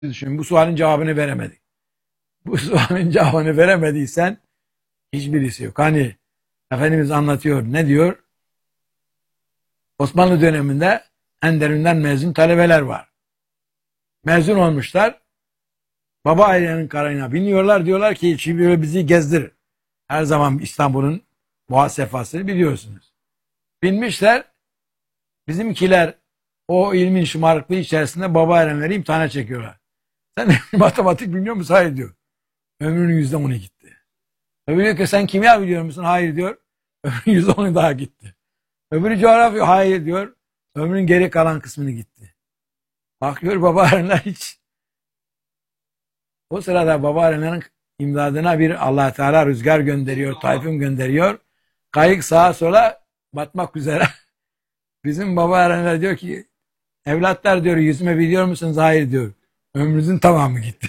Düşün, bu sualin cevabını veremedik. Bu sualin cevabını veremediysen hiçbirisi yok. Hani Efendimiz anlatıyor. Ne diyor? Osmanlı döneminde Enderun'dan mezun talebeler var. Mezun olmuşlar. Baba ailenin karayına biniyorlar. Diyorlar ki şimdi bizi gezdir. Her zaman İstanbul'un boğaz sefasını biliyorsunuz. Binmişler. Bizimkiler o ilmin şımarıklığı içerisinde baba erenleri imtihana çekiyorlar. Sen matematik biliyor musun? Hayır diyor. Ömrünün %10'u gitti. Öbürü diyor ki sen kimya biliyor musun? Hayır diyor. Ömrünün %10'u daha gitti. Öbürü coğrafya. Hayır diyor. Ömrünün geri kalan kısmını gitti. Bakıyor baba erenler hiç. O sırada baba erenlerin imdadına bir Allah Teala rüzgar gönderiyor, tayfun gönderiyor. Kayık sağa sola batmak üzere. Bizim baba erenler diyor ki evlatlar diyor yüzme biliyor musunuz? Hayır diyor. Ömrünüzün tamamı gitti.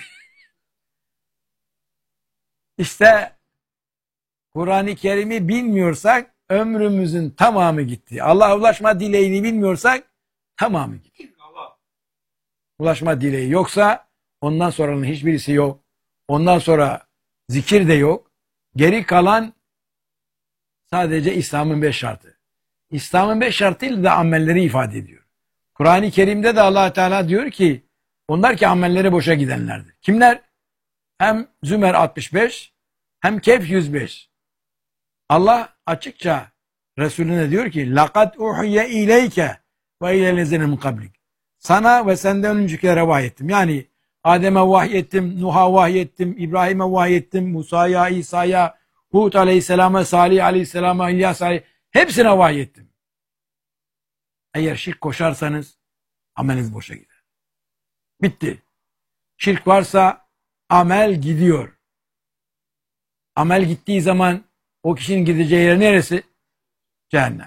İşte Kur'an-ı Kerim'i bilmiyorsak ömrümüzün tamamı gitti. Allah'a ulaşma dileğini bilmiyorsak tamamı gitti. Ulaşma dileği yoksa ondan sonranın hiçbirisi yok. Ondan sonra zikir de yok. Geri kalan sadece İslam'ın 5 şartı. İslam'ın 5 şartıyla da amelleri ifade ediyor. Kur'an-ı Kerim'de de Allah Teala diyor ki onlar ki amelleri boşa gidenlerdir. Kimler? Hem Zümer 65 hem Kehf 105. Allah açıkça Resulüne diyor ki لَقَدْ اُحْيَ اِلَيْكَ وَاِلَى الَّذِينَ مِنْ قَبْلِكَ sana ve senden öncekilere vahyettim. Yani Adem'e vahyettim, Nuh'a vahyettim, İbrahim'e vahyettim, Musa'ya, İsa'ya, Hud aleyhisselama, Salih aleyhisselama, İlyas aleyhisselama hepsine vahyettim. Eğer şirk koşarsanız ameliniz boşa gider. Bitti. Şirk varsa amel gidiyor. Amel gittiği zaman o kişinin gideceği yer neresi? Cehennem.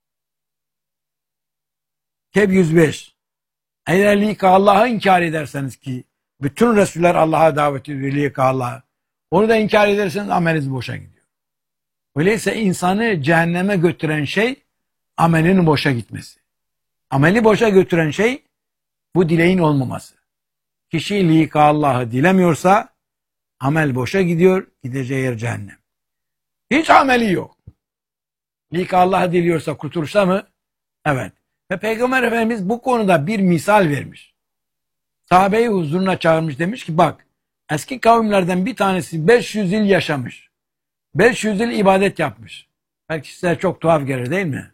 Kehf 105. Eğer lika Allah'ı inkar ederseniz ki bütün Resuller Allah'a davet ediyor lika Allah'a. Onu da inkar ederseniz ameliniz boşa gidiyor. Öyleyse insanı cehenneme götüren şey amelinin boşa gitmesi. Ameli boşa götüren şey bu dileğin olmaması. Kişi lika Allah'ı dilemiyorsa amel boşa gidiyor, gideceği yer cehennem. Hiç ameli yok. Lika Allah'ı diliyorsa kurtuluşta mı? Evet. Ve Peygamber Efendimiz bu konuda bir misal vermiş. Sahabeyi huzuruna çağırmış demiş ki bak eski kavimlerden bir tanesi 500 yıl yaşamış. 500 yıl ibadet yapmış. Belki size çok tuhaf gelir değil mi?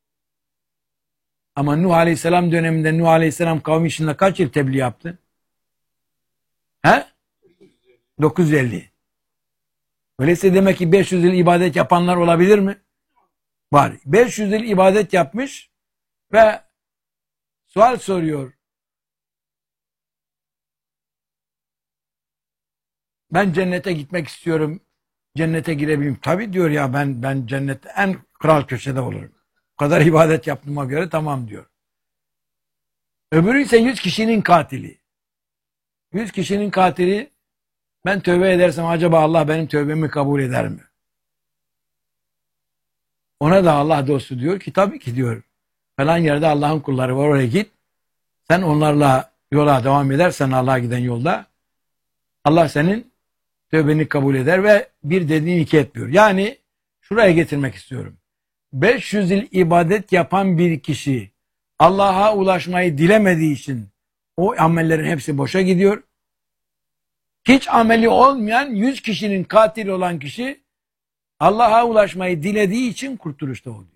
Ama Nuh Aleyhisselam döneminde Nuh Aleyhisselam kavmi içinde kaç yıl tebliğ yaptı? He? 950. Öyleyse demek ki 500 yıl ibadet yapanlar olabilir mi? Var. 500 yıl ibadet yapmış ve sual soruyor. Ben cennete gitmek istiyorum. Cennete girebileyim. Tabii diyor ya ben cennette en kral köşede olurum. O kadar ibadet yaptığıma göre tamam diyor. Öbürü ise 100 kişinin katili. 100 kişinin katili ben tövbe edersem acaba Allah benim tövbemi kabul eder mi? Ona da Allah dostu diyor ki tabii ki diyor. Falan yerde Allah'ın kulları var oraya git. Sen onlarla yola devam edersen Allah'a giden yolda Allah senin tövbeni kabul eder ve bir dediğini iki etmiyor. Yani şuraya getirmek istiyorum. 500 yıl ibadet yapan bir kişi Allah'a ulaşmayı dilemediği için o amellerin hepsi boşa gidiyor. Hiç ameli olmayan 100 kişinin katili olan kişi Allah'a ulaşmayı dilediği için kurtuluşta oluyor.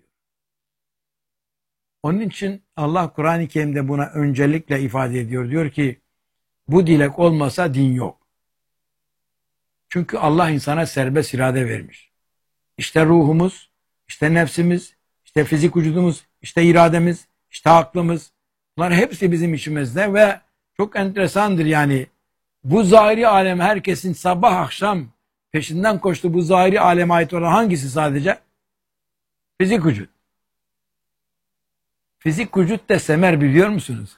Onun için Allah Kur'an-ı Kerim'de buna öncelikle ifade ediyor. Diyor ki bu dilek olmasa din yok. Çünkü Allah insana serbest irade vermiş. İşte ruhumuz, işte nefsimiz, işte fizik vücudumuz, işte irademiz, işte aklımız. Bunlar hepsi bizim içimizde ve çok enteresandır yani. Bu zahiri alem herkesin sabah akşam peşinden koştuğu bu zahiri aleme ait olan hangisi sadece? Fizik vücut. Fizik vücut da semer biliyor musunuz?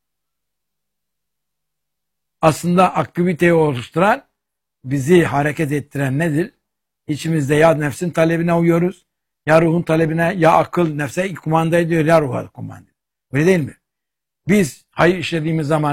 Aslında aktiviteyi oluşturan, bizi hareket ettiren nedir? İçimizde ya nefsin talebine uyuyoruz, ya ruhun talebine, ya akıl nefse kumanda ediyor, ya ruha kumanda ediyor. Öyle değil mi? Biz hayır işlediğimiz zaman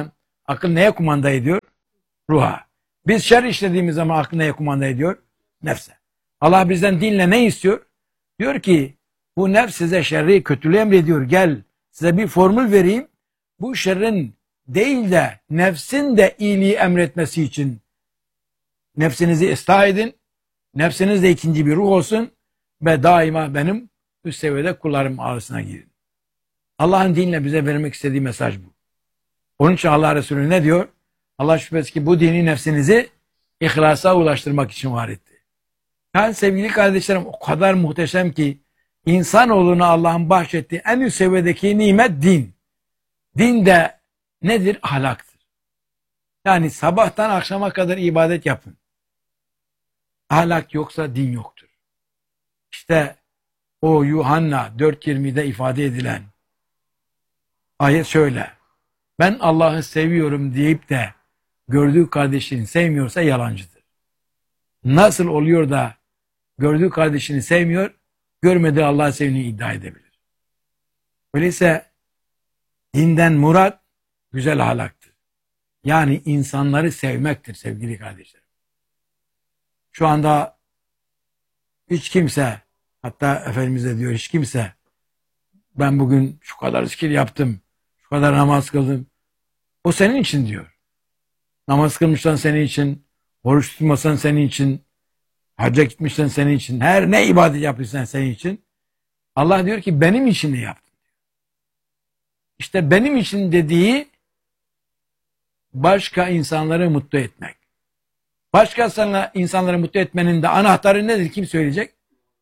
Akıl neye kumanda ediyor? Ruha. Biz şer işlediğimiz zaman akıl neye kumanda ediyor? Nefse. Allah bizden dinle ne istiyor? Diyor ki bu nefs size şerri, kötülüğü emrediyor. Gel size bir formül vereyim. Bu şerrin değil de nefsin de iyiliği emretmesi için nefsinizi ıslah edin. Nefsiniz de ikinci bir ruh olsun ve daima benim üst seviyede kullarım arasına girin. Allah'ın dinle bize vermek istediği mesaj bu. Onun için Allah Resulü ne diyor? Allah şüphesiz ki bu dini nefsinizi ihlasa ulaştırmak için var etti. Yani sevgili kardeşlerim o kadar muhteşem ki insanoğluna Allah'ın bahşettiği en üst seviyedeki nimet din. Din de nedir? Ahlaktır. Yani sabahtan akşama kadar ibadet yapın. Ahlak yoksa din yoktur. İşte o Yuhanna 4.20'de ifade edilen ayet şöyle. Ben Allah'ı seviyorum deyip de gördüğü kardeşini sevmiyorsa yalancıdır. Nasıl oluyor da gördüğü kardeşini sevmiyor, görmediği Allah'ı sevdiğini iddia edebilir. Öyleyse dinden murat güzel ahlaktır. Yani insanları sevmektir sevgili kardeşlerim. Şu anda hiç kimse, hatta Efendimiz de diyor hiç kimse ben bugün şu kadar zikir yaptım, şu kadar namaz kıldım. O senin için diyor. Namaz kılmışsan senin için, oruç tutmasan senin için, hacca gitmişsen senin için, her ne ibadet yapmışsan senin için. Allah diyor ki benim için ne yaptın? İşte benim için dediği başka insanları mutlu etmek. Başka insanları mutlu etmenin de anahtarı nedir? Kim söyleyecek?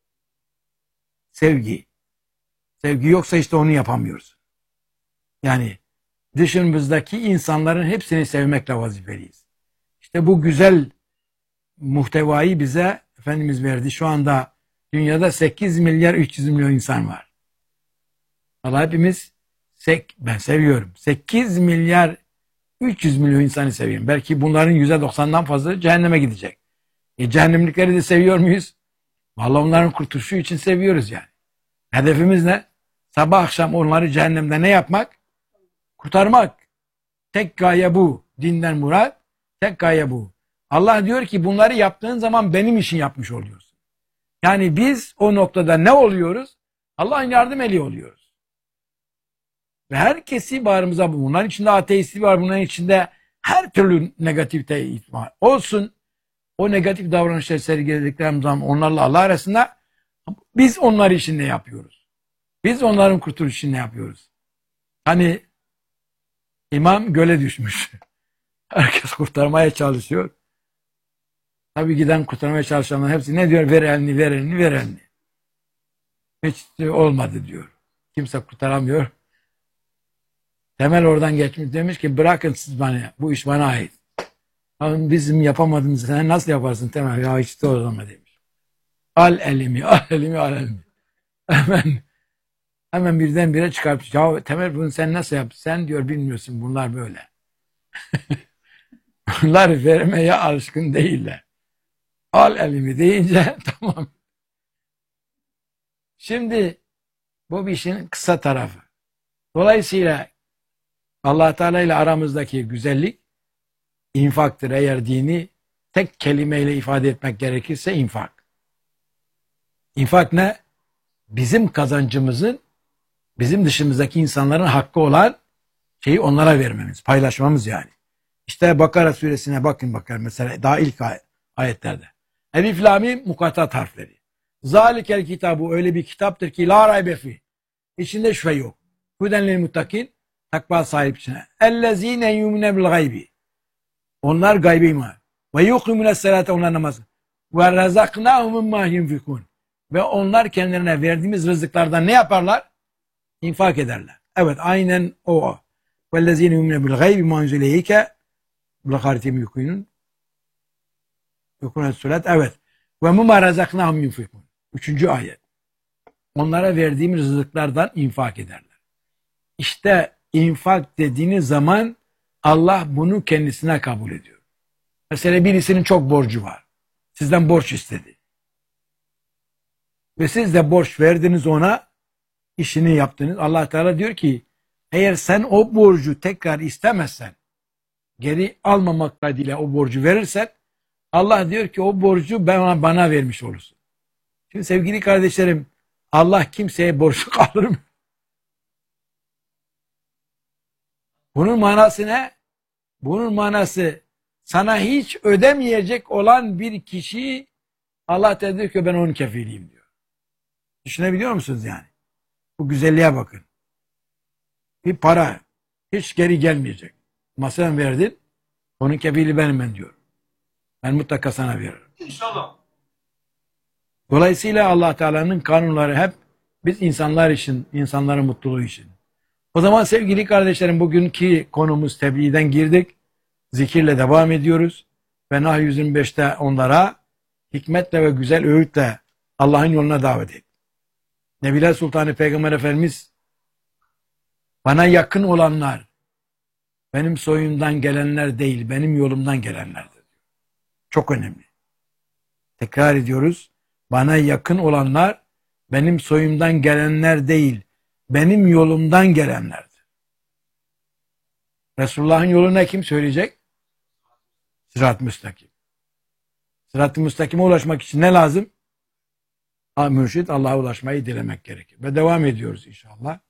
Sevgi. Sevgi yoksa işte onu yapamıyoruz. Yani dışımızdaki insanların hepsini sevmekle vazifeliyiz. İşte bu güzel muhtevayı bize Efendimiz verdi. Şu anda dünyada 8 milyar 300 milyon insan var. Allah hepimiz ben seviyorum. 8 milyar 300 milyon insanı seviyorum. Belki bunların %90'dan fazla cehenneme gidecek. Cehennemlikleri de seviyor muyuz? Vallahi onların kurtuluşu için seviyoruz yani. Hedefimiz ne? Sabah akşam onları cehennemde ne yapmak? Kurtarmak. Tek gaye bu. Dinden murat. Tek gaye bu. Allah diyor ki bunları yaptığın zaman benim için yapmış oluyorsun. Yani biz o noktada ne oluyoruz? Allah'ın yardım eli oluyoruz. Ve herkesi bağrımıza bu. Bunların içinde ateisti var. Bunların içinde her türlü negatifte var. Olsun. O negatif davranışları sergilediklerimiz zaman onlarla Allah arasında biz onlar için ne yapıyoruz? Biz onların kurtuluşu için ne yapıyoruz? Hani imam göle düşmüş. Herkes kurtarmaya çalışıyor. Tabii giden kurtarmaya çalışanların hepsi ne diyor? Ver elini, ver elini, ver elini. Hiç olmadı diyor. Kimse kurtaramıyor. Temel oradan geçmiş demiş ki bırakın siz bana, bu iş bana ait. Bizim yapamadığımızı sen nasıl yaparsın Temel? Ya hiç de olma demiş. Al elimi, al elimi, al elimi. Hemen birdenbire çıkartmış. Ya Temel bunu sen nasıl yaptın? Sen diyor bilmiyorsun bunlar böyle. Bunlar vermeye alışkın değiller. Al elimi deyince tamam. Şimdi bu bir işin kısa tarafı. Dolayısıyla Allah Teala ile aramızdaki güzellik infaktır. Eğer dini tek kelimeyle ifade etmek gerekirse infak. İnfak ne? Bizim kazancımızın bizim dışımızdaki insanların hakkı olan şeyi onlara vermemiz, paylaşmamız yani. İşte Bakara suresine bakın mesela daha ilk ayetlerde. Elif lam mim mukatat harfleri. Zalikel kitabu öyle bir kitaptır ki la raybe fi. İçinde şüphe yok. Huden lil muttakin takva sahipçine. Ellezine yu'minu bil gaybi. Onlar gaybe iman. Ve yuqimune salate onlar namaz. Ve razaknahum mimma yunfikun. Ve onlar kendilerine verdiğimiz rızıklardan ne yaparlar? İnfak ederler. Evet aynen o. Vellezine yu'minu bil gaybi ma unzileyke bil haritim yuqinun. Yuqinun suret. Evet. Ve mimma razaknahum yunfikun. 3. ayet. Onlara verdiğimiz rızıklardan infak ederler. İşte infak dediğiniz zaman Allah bunu kendisine kabul ediyor. Mesela birisinin çok borcu var. Sizden borç istedi. Ve siz de borç verdiniz ona, işini yaptınız. Allah Teala diyor ki eğer sen o borcu tekrar istemezsen geri almamak kaydıyla o borcu verirsen Allah diyor ki o borcu bana vermiş olursun. Şimdi sevgili kardeşlerim, Allah kimseye borçlu kalır mı? Bunun manası ne? Bunun manası sana hiç ödemeyecek olan bir kişi Allah da diyor ki ben onun kefiliyim diyor. Düşünebiliyor musunuz yani? Bu güzelliğe bakın. Bir para hiç geri gelmeyecek. Ama sen verdin, onun kefili benim ben diyor. Ben mutlaka sana veririm. İnşallah. Dolayısıyla Allah Teala'nın kanunları hep biz insanlar için, insanların mutluluğu için. O zaman sevgili kardeşlerim bugünkü konumuz tebliğden girdik. Zikirle devam ediyoruz. Ve Nahl 125'te onlara hikmetle ve güzel öğütle Allah'ın yoluna davet et. Nebiler Sultanı Peygamber Efendimiz bana yakın olanlar benim soyumdan gelenler değil, benim yolumdan gelenlerdir. Çok önemli. Tekrar ediyoruz. Bana yakın olanlar benim soyumdan gelenler değil, benim yolumdan gelenlerdir. Resulullah'ın yoluna kim söyleyecek? Sırat-ı müstakim. Sırat-ı müstakime ulaşmak için ne lazım? Mürşid Allah'a ulaşmayı dilemek gerekir. Ve devam ediyoruz inşallah.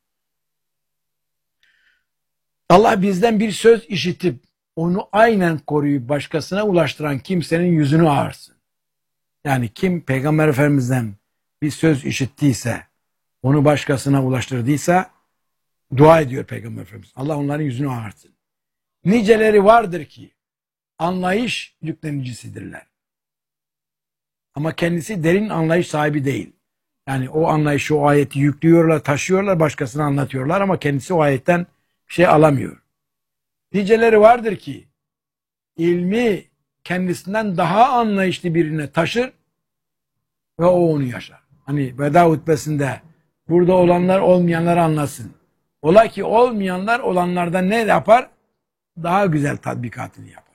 Allah bizden bir söz işitip onu aynen koruyup başkasına ulaştıran kimsenin yüzünü ağarsın. Yani kim Peygamber Efendimiz'den bir söz işittiyse, onu başkasına ulaştırdıysa dua ediyor Peygamber Efendimiz. Allah onların yüzünü ağarsın. Niceleri vardır ki anlayış yüklenicisidirler. Ama kendisi derin anlayış sahibi değil. Yani o anlayışı, o ayeti yüklüyorlar, taşıyorlar, başkasına anlatıyorlar ama kendisi o ayetten bir şey alamıyor. Niceleri vardır ki ilmi kendisinden daha anlayışlı birine taşır ve o onu yaşar. Hani veda hutbesinde burada olanlar olmayanları anlasın. Ola ki olmayanlar olanlardan ne yapar? Daha güzel tatbikatını yapar.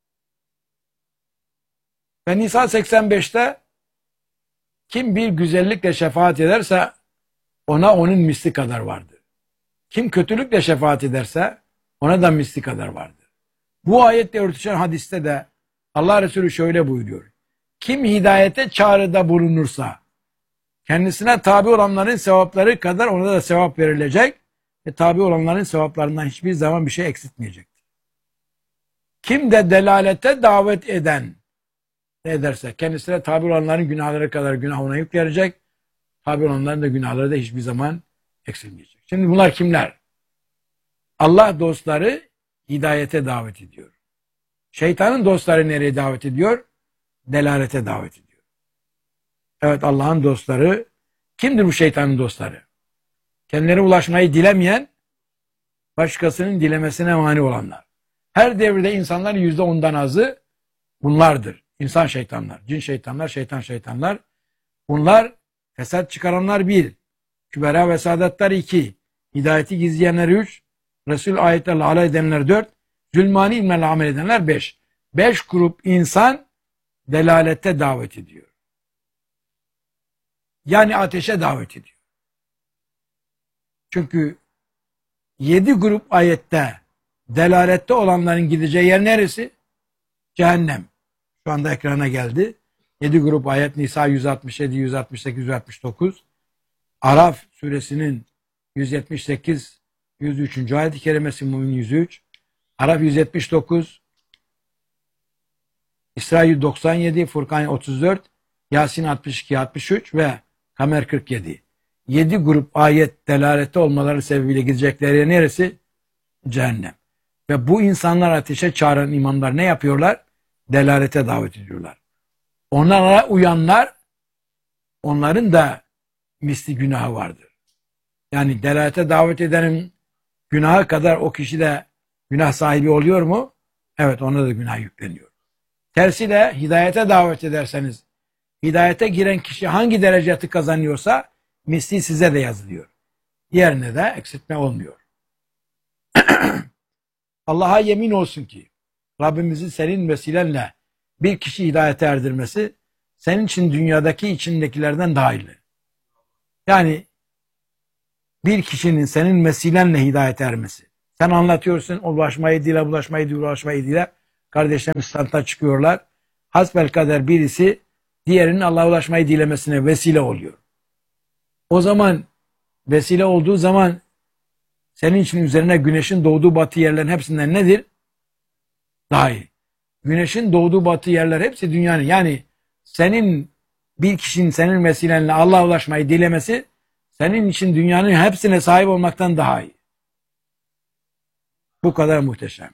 Ve Nisa 85'te kim bir güzellikle şefaat ederse ona onun misli kadar vardır. Kim kötülükle şefaat ederse ona da misli kadar vardır. Bu ayetle örtüşen hadiste de Allah Resulü şöyle buyuruyor. Kim hidayete çağrıda bulunursa kendisine tabi olanların sevapları kadar ona da sevap verilecek ve tabi olanların sevaplarından hiçbir zaman bir şey eksiltmeyecektir. Kim de delalete davet ederse kendisine tabi olanların günahları kadar günah ona yüklenecek, tabi olanların da günahları da hiçbir zaman eksilmeyecek. Şimdi bunlar kimler? Allah dostları hidayete davet ediyor. Şeytanın dostları nereye davet ediyor? Delalete davet ediyor. Evet, Allah'ın dostları kimdir bu şeytanın dostları? Kendilerine ulaşmayı dilemeyen, başkasının dilemesine mani olanlar. Her devirde insanların %10'dan azı bunlardır. İnsan şeytanlar, cin şeytanlar, şeytan şeytanlar. Bunlar fesat çıkaranlar 1, kübera ve saadetler 2, hidayeti gizleyenler 3, Resul ayetlerle alay edenler 4, zulmani ilmlerle amel edenler 5. 5 grup insan delalete davet ediyor. Yani ateşe davet ediyor. Çünkü 7 grup ayette delalette olanların gideceği yer neresi? Cehennem. Şu anda ekrana geldi. 7 grup ayet Nisa 167, 168, 169. Araf suresinin 178, 103. ayet-i kerimesi Mümin 103. Araf 179, İsra 197, Furkan 34, Yasin 62, 63 ve Kamer 47. 7 grup ayet delalette olmaları sebebiyle gidecekleri yer neresi? Cehennem. Ve bu insanlar ateşe çağıran imamlar ne yapıyorlar? Delalete davet ediyorlar. Onlara uyanlar, onların da misli günahı vardır. Yani delalete davet edenin günahı kadar o kişi de günah sahibi oluyor mu? Evet, ona da günah yükleniyor. Tersiyle hidayete davet ederseniz, hidayete giren kişi hangi dereceti kazanıyorsa misli size de yazılıyor. Diğerine de eksiltme olmuyor. Allah'a yemin olsun ki Rabbimizin senin vesilenle bir kişi hidayete erdirmesi senin için dünyadaki içindekilerden daha iyi. Yani bir kişinin senin vesilenle hidayete ermesi. Sen anlatıyorsun, ulaşmayı dile, ulaşmayı dile. Kardeşlerimiz standta çıkıyorlar. Hasbelkader birisi diğerinin Allah'a ulaşmayı dilemesine vesile oluyor. O zaman vesile olduğu zaman senin için üzerine güneşin doğduğu batı yerlerin hepsinden nedir? Daha iyi. Güneşin doğduğu batı yerler hepsi dünyanın. Yani senin bir kişinin senin vesilenle Allah'a ulaşmayı dilemesi senin için dünyanın hepsine sahip olmaktan daha iyi. Bu kadar muhteşem.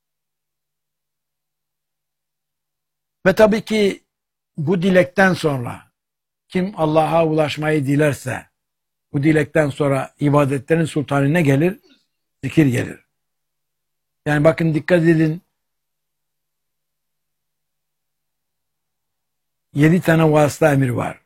Ve tabii ki bu dilekten sonra kim Allah'a ulaşmayı dilerse bu dilekten sonra ibadetlerin sultanı ne gelir? Zikir gelir. Yani bakın dikkat edin. 7 tane vasıta emir var.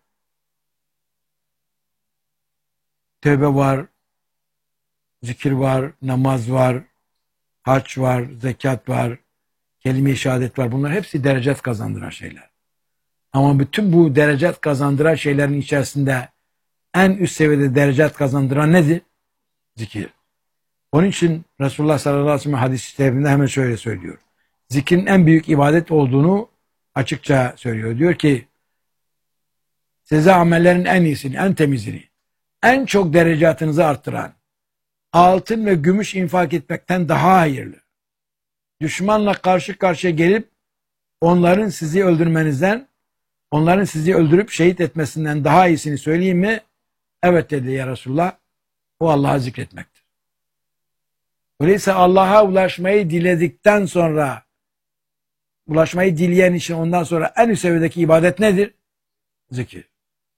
Tövbe var, zikir var, namaz var, hac var, zekat var, kelime-i şehadet var. Bunlar hepsi derecet kazandıran şeyler. Ama bütün bu derecet kazandıran şeylerin içerisinde en üst seviyede derecet kazandıran nedir? Zikir. Onun için Resulullah sallallahu aleyhi ve sellem hadis-i şerifinde hemen şöyle söylüyor. Zikrin en büyük ibadet olduğunu açıkça söylüyor. Diyor ki size amellerin en iyisini, en temizini, en çok derecatınızı arttıran, altın ve gümüş infak etmekten daha hayırlı. Düşmanla karşı karşıya gelip onların sizi öldürmenizden, onların sizi öldürüp şehit etmesinden daha iyisini söyleyeyim mi? Evet dedi ya Resulullah. O Allah'a zikretmektir. Öyleyse Allah'a ulaşmayı diledikten sonra, ulaşmayı dileyen için ondan sonra en üst seviyedeki ibadet nedir? Zikir.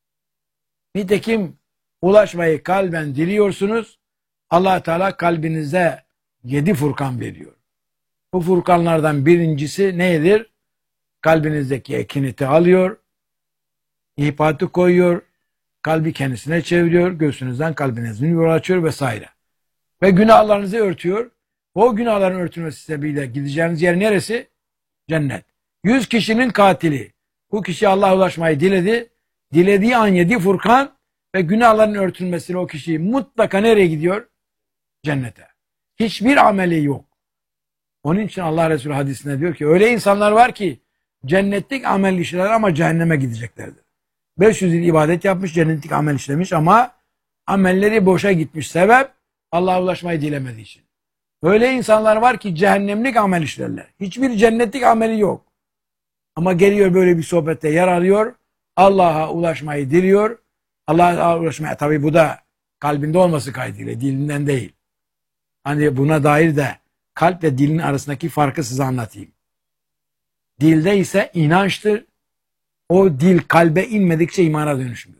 Nitekim ulaşmayı kalben diliyorsunuz. Allah Teala kalbinize 7 furkan veriyor. Bu furkanlardan birincisi nedir? Kalbinizdeki ekineti alıyor, ihpatı koyuyor, kalbi kendisine çeviriyor, göğsünüzden kalbinizin yol açıyor vesaire. Ve günahlarınızı örtüyor. O günahların örtülmesi sebebiyle gideceğiniz yer neresi? Cennet. 100 kişinin katili. Bu kişi Allah'a ulaşmayı diledi. Dilediği an 7 furkan ve günahların örtülmesiyle o kişi mutlaka nereye gidiyor? Cennete. Hiçbir ameli yok. Onun için Allah Resulü hadisinde diyor ki öyle insanlar var ki cennetlik amel işler ama cehenneme gideceklerdir. 500 yıl ibadet yapmış, cennetlik amel işlemiş ama amelleri boşa gitmiş. Sebep Allah'a ulaşmayı dilemediği için. Öyle insanlar var ki cehennemlik amel işlerler. Hiçbir cennetlik ameli yok. Ama geliyor böyle bir sohbette yer alıyor. Allah'a ulaşmayı diliyor. Allah'a ulaşmaya tabi bu da kalbinde olması kaydıyla dilinden değil. Hani buna dair de kalp ve dilin arasındaki farkı size anlatayım. Dilde ise inançtır. O dil kalbe inmedikçe imana dönüşmüyor.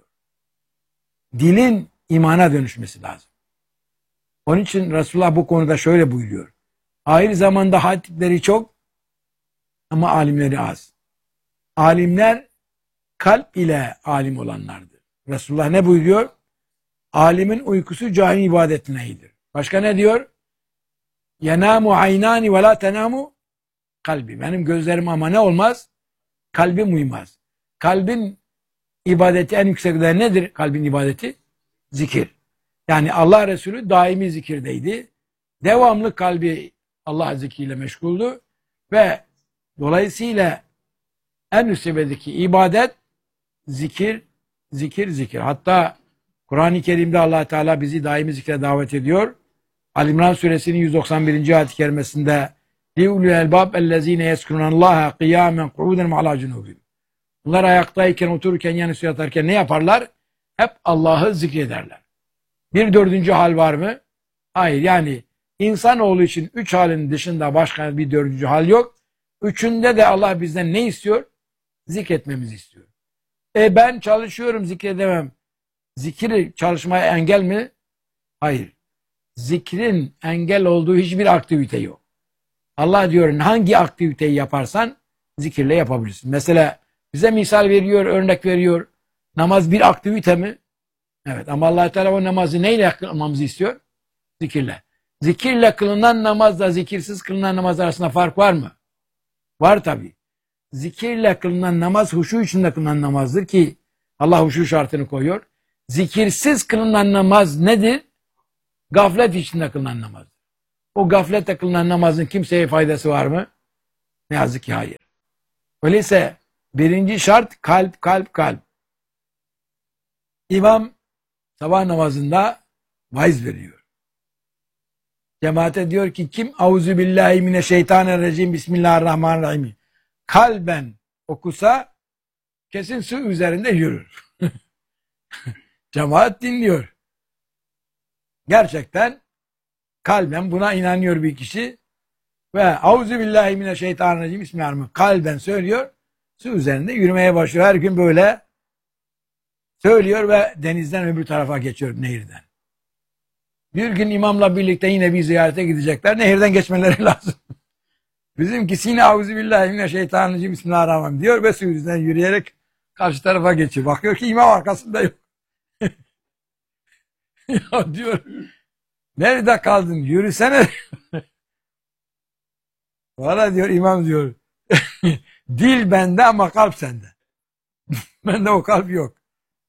Dilin imana dönüşmesi lazım. Onun için Resulullah bu konuda şöyle buyuruyor. Ahir zamanda hatipleri çok ama alimleri az. Alimler kalp ile alim olanlardır. Resulullah ne buyuruyor? Alimin uykusu cahil ibadetine iyidir. Başka ne diyor? Yenamu aynani ve la tenamu kalbi. Benim gözlerim ama ne olmaz? Kalbim uyumaz. Kalbin ibadeti en yüksekler nedir? Kalbin ibadeti? Zikir. Yani Allah Resulü daimi zikirdeydi. Devamlı kalbi Allah zikriyle meşguldü ve dolayısıyla en üst seviyedeki ibadet zikir, zikir, zikir. Hatta Kur'an-ı Kerim'de Allah Teala bizi daimi zikre davet ediyor. Ali İmran suresinin 191. ayet-i kerimesinde liulul elbab ellezine yeskunullaha kıyamen qu'uden ma'ala cunubihim. Bunlar ayaktayken, otururken, yanı yatarken ne yaparlar? Hep Allah'ı zikrederler. Bir dördüncü hal var mı? Hayır. Yani insanoğlu için 3 halin dışında başka bir dördüncü hal yok. Üçünde de Allah bizden ne istiyor? Zikretmemizi istiyor. Ben çalışıyorum, zikredemem. Zikir çalışmaya engel mi? Hayır. Zikrin engel olduğu hiçbir aktivite yok. Allah diyor hangi aktiviteyi yaparsan zikirle yapabilirsin. Mesela bize misal veriyor, örnek veriyor. Namaz bir aktivite mi? Evet, ama Allah Teala o namazı neyle kılmamızı istiyor? Zikirle. Zikirle kılınan namazla zikirsiz kılınan namaz arasında fark var mı? Var tabii. Zikirle kılınan namaz huşu içinde kılınan namazdır ki Allah huşu şartını koyuyor. Zikirsiz kılınan namaz nedir? Gaflet içinde kılınan namazdır. o gafletle kılınan namazın kimseye faydası var mı? Ne yazık ki hayır. Öyleyse birinci şart kalp, kalp, kalp. İmam sabah namazında vaiz veriyor. Cemaate diyor ki kim Euzubillahimineşşeytanirracim Bismillahirrahmanirrahim kalben okusa kesin su üzerinde yürür. Cemaat dinliyor. Gerçekten kalben buna inanıyor bir kişi ve Euzubillahimineşşeytanirracim Bismillahirrahmanirrahim kalben söylüyor. Su üzerinde yürümeye başlıyor. Her gün böyle söylüyor ve denizden öbür tarafa geçiyor, nehirden. Bir gün imamla birlikte yine bir ziyarete gidecekler. Nehirden geçmeleri lazım. Bizimkisi yine Euzubillahimineşşeytanirracim Bismillahirrahmanirrahim diyor ve su yüzünden yürüyerek karşı tarafa geçiyor. Bakıyor ki imam arkasında yok. Ya diyor, nerede kaldın? Yürüsene. Valla diyor imam diyor, dil bende ama kalp sende. Bende o kalp yok.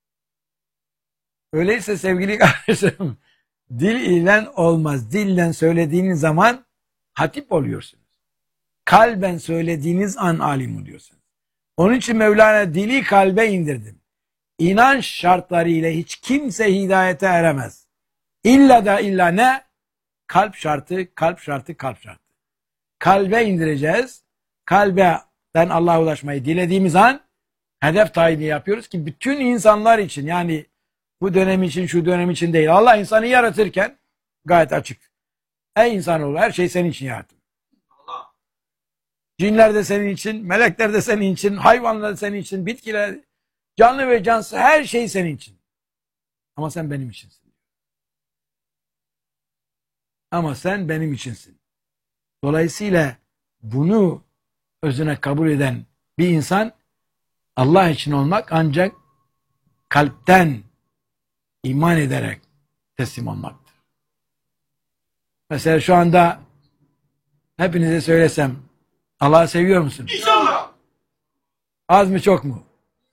Öyleyse sevgili kardeşlerim, dil ile olmaz. Dillen söylediğiniz zaman hatip oluyorsunuz. Kalben söylediğiniz an alim oluyorsunuz. Onun için Mevlana dili kalbe indirdim. İnanç şartları ile hiç kimse hidayete eremez. İlla da illa ne? Kalp şartı, kalp şartı, kalp şartı. Kalbe indireceğiz. Kalben Allah'a ulaşmayı dilediğimiz an hedef tayini yapıyoruz ki bütün insanlar için, yani bu dönem için, şu dönem için değil. Allah insanı yaratırken gayet açık. Ey insanoğlu, her şey senin için yarattım. Cinler de senin için, melekler de senin için, hayvanlar da senin için, bitkiler, canlı ve cansız her şey senin için. Ama sen benim içinsin. Ama sen benim içinsin. Dolayısıyla bunu özüne kabul eden bir insan, Allah için olmak ancak kalpten iman ederek teslim olmaktır. Mesela şu anda hepinize söylesem Allah'ı seviyor musunuz? İnşallah. Az mı çok mu?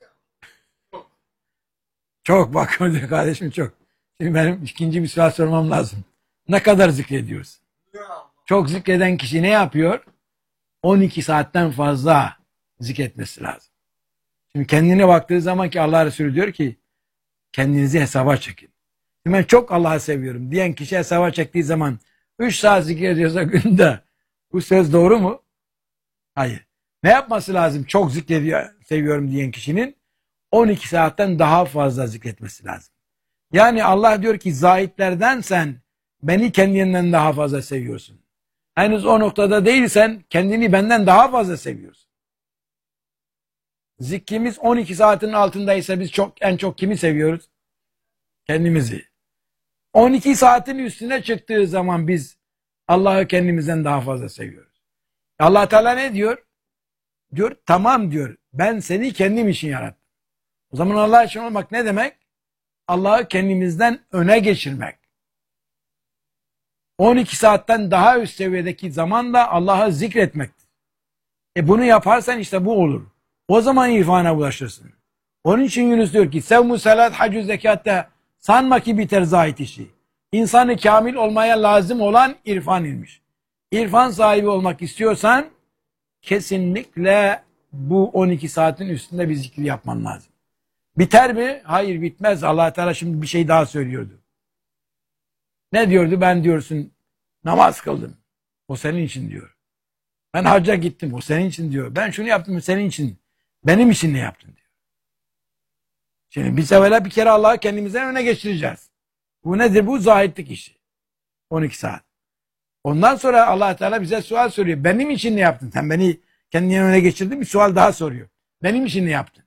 Çok, bak kardeşim çok. Şimdi benim ikinci bir soru sormam lazım. Ne kadar zikrediyorsun? Çok zikreden kişi ne yapıyor? 12 saatten fazla zikretmesi lazım. Şimdi kendine baktığı zaman ki Allah Resulü diyor ki kendinizi hesaba çekin. Şimdi ben çok Allah'ı seviyorum diyen kişi hesaba çektiği zaman 3 saat zikrediyorsa günde, bu söz doğru mu? Hayır. Ne yapması lazım? Çok zikrediyor, seviyorum diyen kişinin 12 saatten daha fazla zikretmesi lazım. Yani Allah diyor ki zahitlerden sen beni kendinden daha fazla seviyorsun. Henüz o noktada değilsen kendini benden daha fazla seviyorsun. Zikrimiz 12 saatin altındaysa biz en çok kimi seviyoruz? Kendimizi. 12 saatin üstüne çıktığı zaman biz Allah'ı kendimizden daha fazla seviyoruz. Allah Teala ne diyor? Diyor tamam diyor, ben seni kendim için yarattım. O zaman Allah için olmak ne demek? Allah'ı kendimizden öne geçirmek. 12 saatten daha üst seviyedeki zaman da Allah'ı zikretmektir. Bunu yaparsan işte bu olur. O zaman irfana ulaşırsın. Onun için Yunus diyor ki sevmu salat hacü zekatta sanma ki biter zahit işi. İnsanı kamil olmaya lazım olan irfan ilmiş. İrfan sahibi olmak istiyorsan kesinlikle bu 12 saatin üstünde bir zikri yapman lazım. Biter mi? Hayır, bitmez. Allah Teala şimdi bir şey daha söylüyordu. Ne diyordu? Ben diyorsun namaz kıldım. O senin için diyor. Ben hacca gittim. O senin için diyor. Ben şunu yaptım senin için. Benim için ne yaptın diyor. Şimdi biz evvela bir kere Allah'ı kendimizden öne geçireceğiz. Bu nedir? Bu zahitlik işi. 12 saat. Ondan sonra Allah Teala bize sual soruyor. Benim için ne yaptın? Sen beni kendine öne geçirdin, bir sual daha soruyor. Benim için ne yaptın?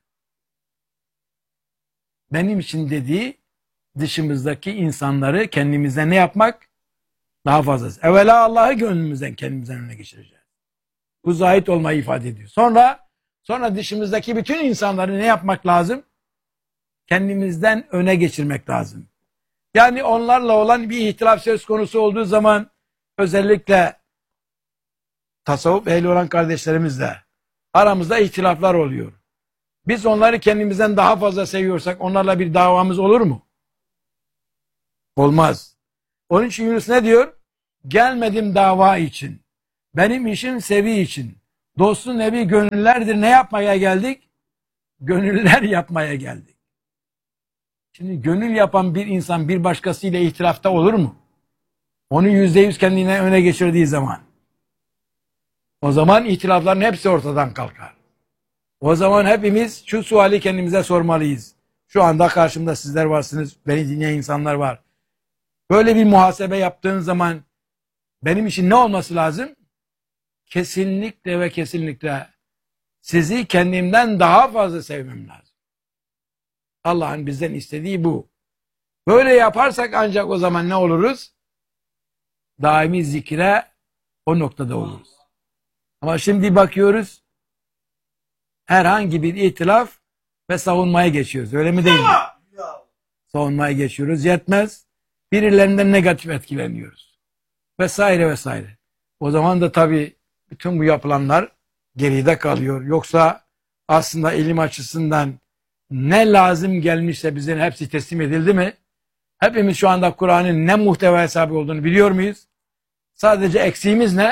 Benim için dediği dışımızdaki insanları kendimizden ne yapmak? Daha fazlası. Evvela Allah'ı gönlümüzden kendimizden öne geçireceğiz. Bu zahit olmayı ifade ediyor. Sonra dışımızdaki bütün insanları ne yapmak lazım? Kendimizden öne geçirmek lazım. Yani onlarla olan bir ihtilaf söz konusu olduğu zaman özellikle tasavvuf ehli olan kardeşlerimizle aramızda ihtilaflar oluyor. Biz onları kendimizden daha fazla seviyorsak onlarla bir davamız olur mu? Olmaz. Onun için Yunus ne diyor? Gelmedim dava için. Benim işim sevi için. Dostu nebi gönüllerdir. Ne yapmaya geldik? Gönüller yapmaya geldik. Şimdi gönül yapan bir insan bir başkasıyla ihtilafta olur mu? Onu %100 kendine öne geçirdiği zaman. O zaman ihtilafların hepsi ortadan kalkar. O zaman hepimiz şu suali kendimize sormalıyız. Şu anda karşımda sizler varsınız, beni dinleyen insanlar var. Böyle bir muhasebe yaptığın zaman benim için ne olması lazım? Kesinlikle ve kesinlikle sizi kendimden daha fazla sevmem lazım. Allah'ın bizden istediği bu. Böyle yaparsak ancak o zaman ne oluruz? Daimi zikre o noktada oluruz. Ama şimdi bakıyoruz, herhangi bir itilaf ve savunmaya geçiyoruz. Öyle mi değil mi? Savunmaya geçiyoruz. Yetmez. Birilerinden negatif etkileniyoruz. Vesaire vesaire. O zaman da tabii bütün bu yapılanlar geride kalıyor. Yoksa aslında ilim açısından ne lazım gelmişse bize hepsi teslim edildi mi? Hepimiz şu anda Kur'an'ın ne muhteva hesabı olduğunu biliyor muyuz? Sadece eksiğimiz ne?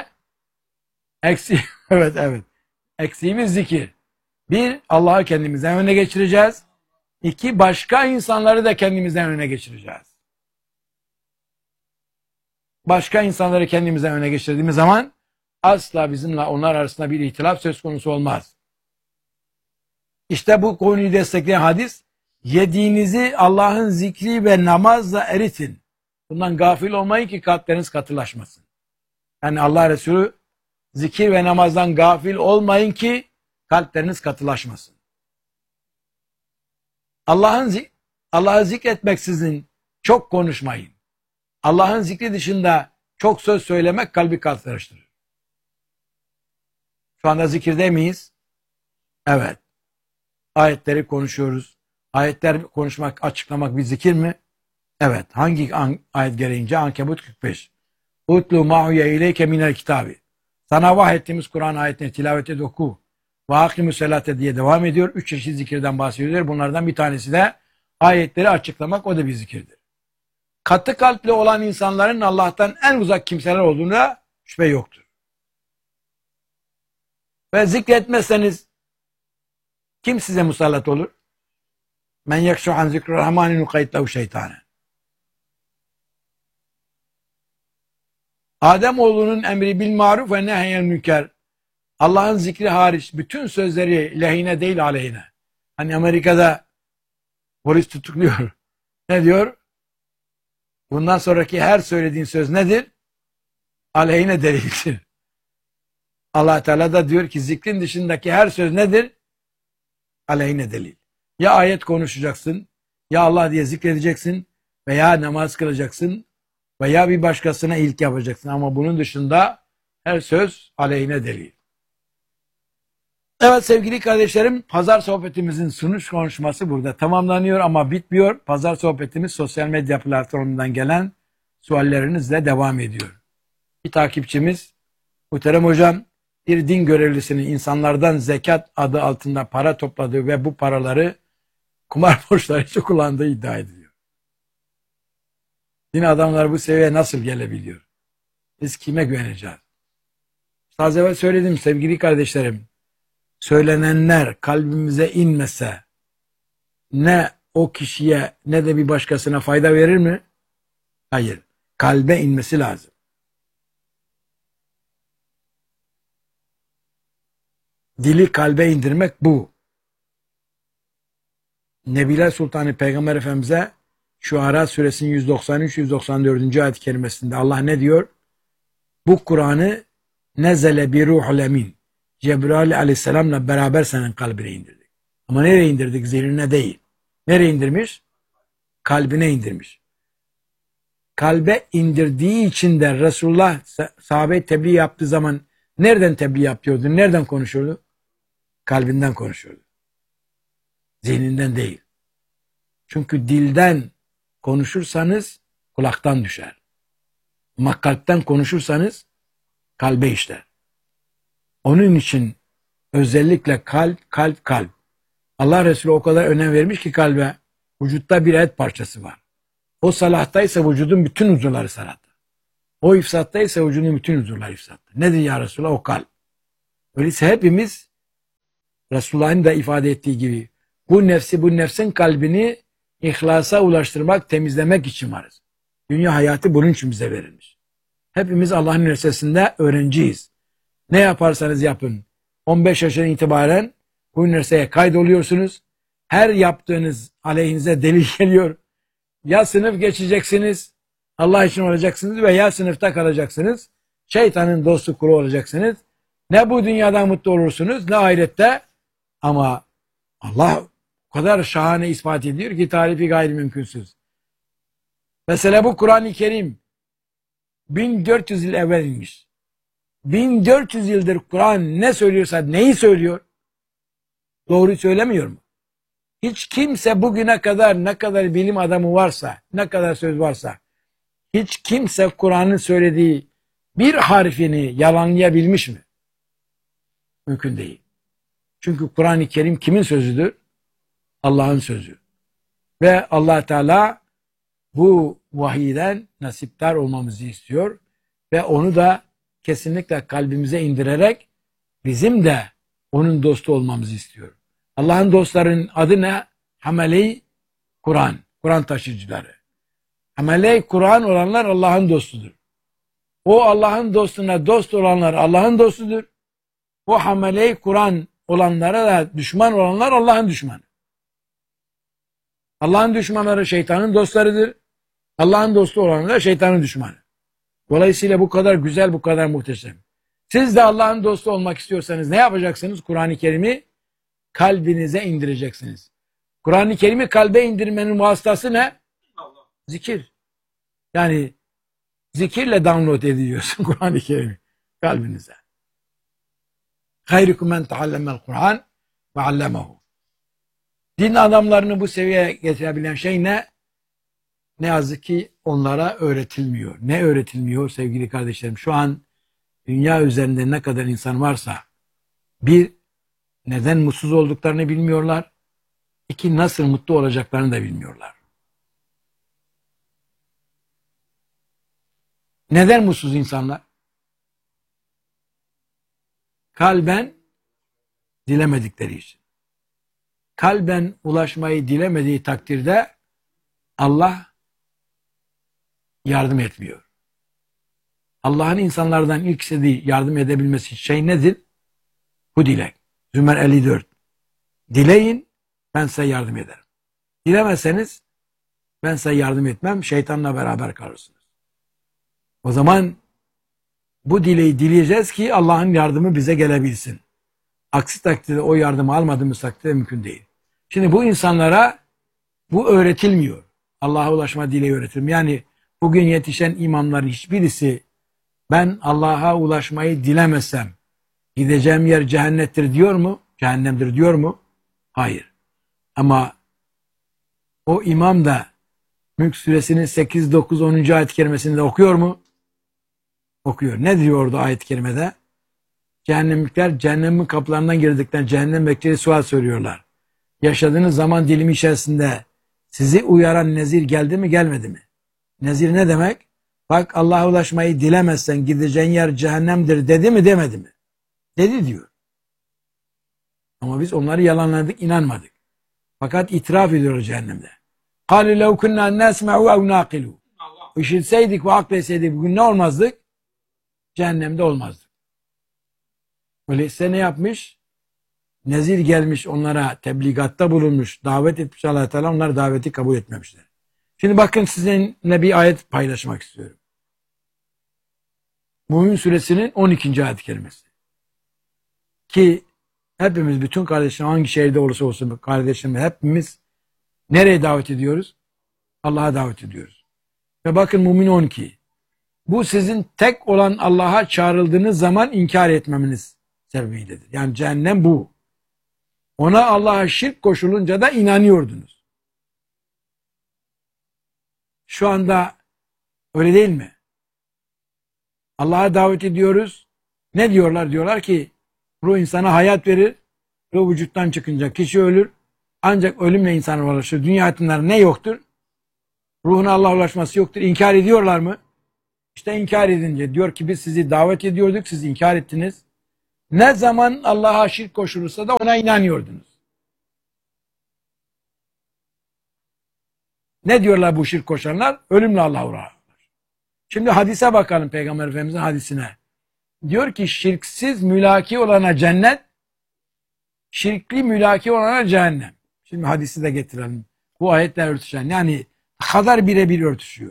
Evet. Eksiğimiz zikir. Bir, Allah'ı kendimizden öne geçireceğiz. İki, başka insanları da kendimizden öne geçireceğiz. Başka insanları kendimizden öne geçirdiğimiz zaman asla bizimle onlar arasında bir ihtilaf söz konusu olmaz. İşte bu konuyu destekleyen hadis, yediğinizi Allah'ın zikri ve namazla eritin. Bundan gafil olmayın ki kalpleriniz katılaşmasın. Yani Allah Resulü zikir ve namazdan gafil olmayın ki kalpleriniz katılaşmasın. Allah'ı zikretmeksizin çok konuşmayın. Allah'ın zikri dışında çok söz söylemek kalbi katılaştırır. Şu anda zikirde miyiz? Evet. Ayetleri konuşuyoruz. Ayetler konuşmak, açıklamak bir zikir mi? Evet. Hangi ayet gereğince? Ankebut 45. Utlu mahuye ileyke minel kitabi. Sana vahyettiğimiz Kur'an ayetini tilavet et, oku. Ve aklimü selate diye devam ediyor. 3 çeşit zikirden bahsediyor. Bunlardan bir tanesi de ayetleri açıklamak, o da bir zikirdir. Katı kalpli olan insanların Allah'tan en uzak kimseler olduğuna şüphe yoktur. Ve zikretmezseniz kim size musallat olur? Men yekşu an zikrurrahmani nukayyitlehu şeytane. Ademoğlunun emri bil maruf ve nehyel münker. Allah'ın zikri hariç bütün sözleri lehine değil aleyhine. Hani Amerika'da polis tutukluyor. Ne diyor? Bundan sonraki her söylediğin söz nedir? Aleyhine delildir. Allah Teala da diyor ki zikrin dışındaki her söz nedir? Aleyhine delil. Ya ayet konuşacaksın, ya Allah diye zikredeceksin, veya namaz kılacaksın, veya bir başkasına iyilik yapacaksın. Ama bunun dışında her söz aleyhine delil. Evet sevgili kardeşlerim, pazar sohbetimizin sunuş konuşması burada tamamlanıyor ama bitmiyor. Pazar sohbetimiz sosyal medya platformundan gelen suallerinizle devam ediyor. Bir takipçimiz, Muhterem Hocam, bir din görevlisinin insanlardan zekat adı altında para topladığı ve bu paraları kumar borçları için kullandığı iddia ediliyor. Din adamları bu seviyeye nasıl gelebiliyor? Biz kime güveneceğiz? Az evvel söyledim sevgili kardeşlerim. Söylenenler kalbimize inmese ne o kişiye ne de bir başkasına fayda verir mi? Hayır. Kalbe inmesi lazım. Dili kalbe indirmek bu. Nebiler Sultanı Peygamber Efendimiz'e Şuara suresinin 193-194. ayet-i kerimesinde Allah ne diyor? Bu Kur'an'ı nezele bir ruhul emin. Cebrail aleyhisselamla beraber senin kalbine indirdik. Ama nereye indirdik? Zihnine değil. Nereye indirmiş? Kalbine indirmiş. Kalbe indirdiği için de Resulullah sahabe tebliğ yaptığı zaman nereden tebliğ yapıyordu? Nereden konuşuyordu? Kalbinden konuşuyordu. Zihninden değil. Çünkü dilden konuşursanız kulaktan düşer. Ama kalpten konuşursanız kalbe işler. Onun için özellikle kalp. Allah Resulü o kadar önem vermiş ki kalbe, vücutta bir et parçası var. O salahtaysa vücudun bütün uzuvları salahtır. O ifsatta ise vücudun bütün huzurlar ifsatta. Nedir ya Resulallah? O kalp. Öyleyse hepimiz Resulullah'ın da ifade ettiği gibi bu nefsin kalbini ihlasa ulaştırmak, temizlemek için varız. Dünya hayatı bunun için bize verilmiş. Hepimiz Allah'ın üniversitesinde öğrenciyiz. Ne yaparsanız yapın. 15 yaşından itibaren bu üniversiteye kaydoluyorsunuz. Her yaptığınız aleyhinize delil geliyor. Ya sınıf geçeceksiniz, Allah için olacaksınız veya sınıfta kalacaksınız. Şeytanın dostu kulu olacaksınız. Ne bu dünyada mutlu olursunuz ne ahirette. Ama Allah o kadar şahane ispat ediyor ki tarifi gayri mümkünsüz. Mesela bu Kur'an-ı Kerim 1400 yıl evvel inmiş. 1400 yıldır Kur'an ne söylüyorsa neyi söylüyor? Doğru söylemiyor mu? Hiç kimse bugüne kadar ne kadar bilim adamı varsa, ne kadar söz varsa, hiç kimse Kur'an'ın söylediği bir harfini yalanlayabilmiş mi? Mümkün değil. Çünkü Kur'an-ı Kerim kimin sözüdür? Allah'ın sözü. Ve Allah Teala bu vahiyden nasipdar olmamızı istiyor ve onu da kesinlikle kalbimize indirerek bizim de onun dostu olmamızı istiyor. Allah'ın dostların adı ne? Hamele-i Kur'an. Kur'an taşıyıcıları. Hamele-i Kur'an olanlar Allah'ın dostudur. O Allah'ın dostuna dost olanlar Allah'ın dostudur. O hamele-i Kur'an olanlara da düşman olanlar Allah'ın düşmanı. Allah'ın düşmanları şeytanın dostlarıdır. Allah'ın dostu olanlar da şeytanın düşmanı. Dolayısıyla bu kadar güzel, bu kadar muhteşem. Siz de Allah'ın dostu olmak istiyorsanız ne yapacaksınız? Kur'an-ı Kerim'i kalbinize indireceksiniz. Kur'an-ı Kerim'i kalbe indirmenin vasıtası ne? Zikir. Yani zikirle download ediyorsun Kur'an-ı Kerim'i kalbinize. Hayrukum men teallemel Kur'an ve allemehu. Din adamlarını bu seviyeye getirebilen şey ne? Ne yazık ki onlara öğretilmiyor. Ne öğretilmiyor sevgili kardeşlerim? Şu an dünya üzerinde ne kadar insan varsa bir, neden mutsuz olduklarını bilmiyorlar. İki, nasıl mutlu olacaklarını da bilmiyorlar. Neden mutsuz insanlar? Kalben dilemedikleri için. Kalben ulaşmayı dilemediği takdirde Allah yardım etmiyor. Allah'ın insanlardan ilk istediği yardım edebilmesi şey nedir? Bu dilek. Zümer 54. Dileyin, ben size yardım ederim. Dilemezseniz ben size yardım etmem, şeytanla beraber kalırsınız. O zaman bu dileği dileyeceğiz ki Allah'ın yardımı bize gelebilsin. Aksi takdirde o yardımı almadığımız takdirde mümkün değil. Şimdi bu insanlara bu öğretilmiyor. Allah'a ulaşma dileği öğretilmiyor. Yani bugün yetişen imamların hiçbirisi ben Allah'a ulaşmayı dilemezsem gideceğim yer cehennettir diyor mu? Cehennemdir diyor mu? Hayır. Ama o imam da Mülk suresinin 8, 9, 10. ayet-i kerimesinde okuyor mu? Okuyor. Ne diyordu ayet-i kerimede? Cehennemlikler cehennemin kapılarından girdikten cehennem bekçileri sual soruyorlar. Yaşadığınız zaman dilimi içerisinde sizi uyaran nezir geldi mi gelmedi mi? Nezir ne demek? Bak Allah'a ulaşmayı dilemezsen gideceğin yer cehennemdir dedi mi demedi mi? Dedi diyor. Ama biz onları yalanladık, inanmadık. Fakat itiraf ediyor cehennemde. قَالُوا لَوْ كُنَّا نَسْمَعُوا اَوْ نَاقِلُوا İşitseydik ve akletseydik bugün ne olmazdık? Cehennemde olmazdık. Öyleyse ne yapmış? Nezir gelmiş onlara tebligatta bulunmuş, davet etmiş Allah-u Teala, onlar daveti kabul etmemişler. Şimdi bakın sizinle bir ayet paylaşmak istiyorum. Mümin suresinin 12. ayet-i kerimesi. Ki hepimiz, bütün kardeşlerim hangi şehirde olursa olsun kardeşlerim, hepimiz nereye davet ediyoruz? Allah'a davet ediyoruz. Ve bakın Mümin 12. Bu sizin tek olan Allah'a çağrıldığınız zaman inkar etmemeniz sebebiyledir. Yani cehennem bu. Ona Allah'a şirk koşulunca da inanıyordunuz. Şu anda öyle değil mi? Allah'a davet ediyoruz. Ne diyorlar? Diyorlar ki ruh insana hayat verir. Ruh vücuttan çıkınca kişi ölür. Ancak ölümle insan ulaşır. Dünya hayatında ne yoktur? Ruhuna Allah'a ulaşması yoktur. İnkar ediyorlar mı? İşte inkar edince diyor ki biz sizi davet ediyorduk, siz inkar ettiniz. Ne zaman Allah'a şirk koşulursa da ona inanıyordunuz. Ne diyorlar bu şirk koşanlar? Ölümle Allah'a uğrar. Şimdi hadise bakalım, Peygamber Efendimiz'in hadisine. Diyor ki şirksiz mülaki olana cennet, şirkli mülaki olana cehennem. Şimdi hadisi de getirelim. Bu ayetle örtüşen, yani kadar birebir örtüşüyor.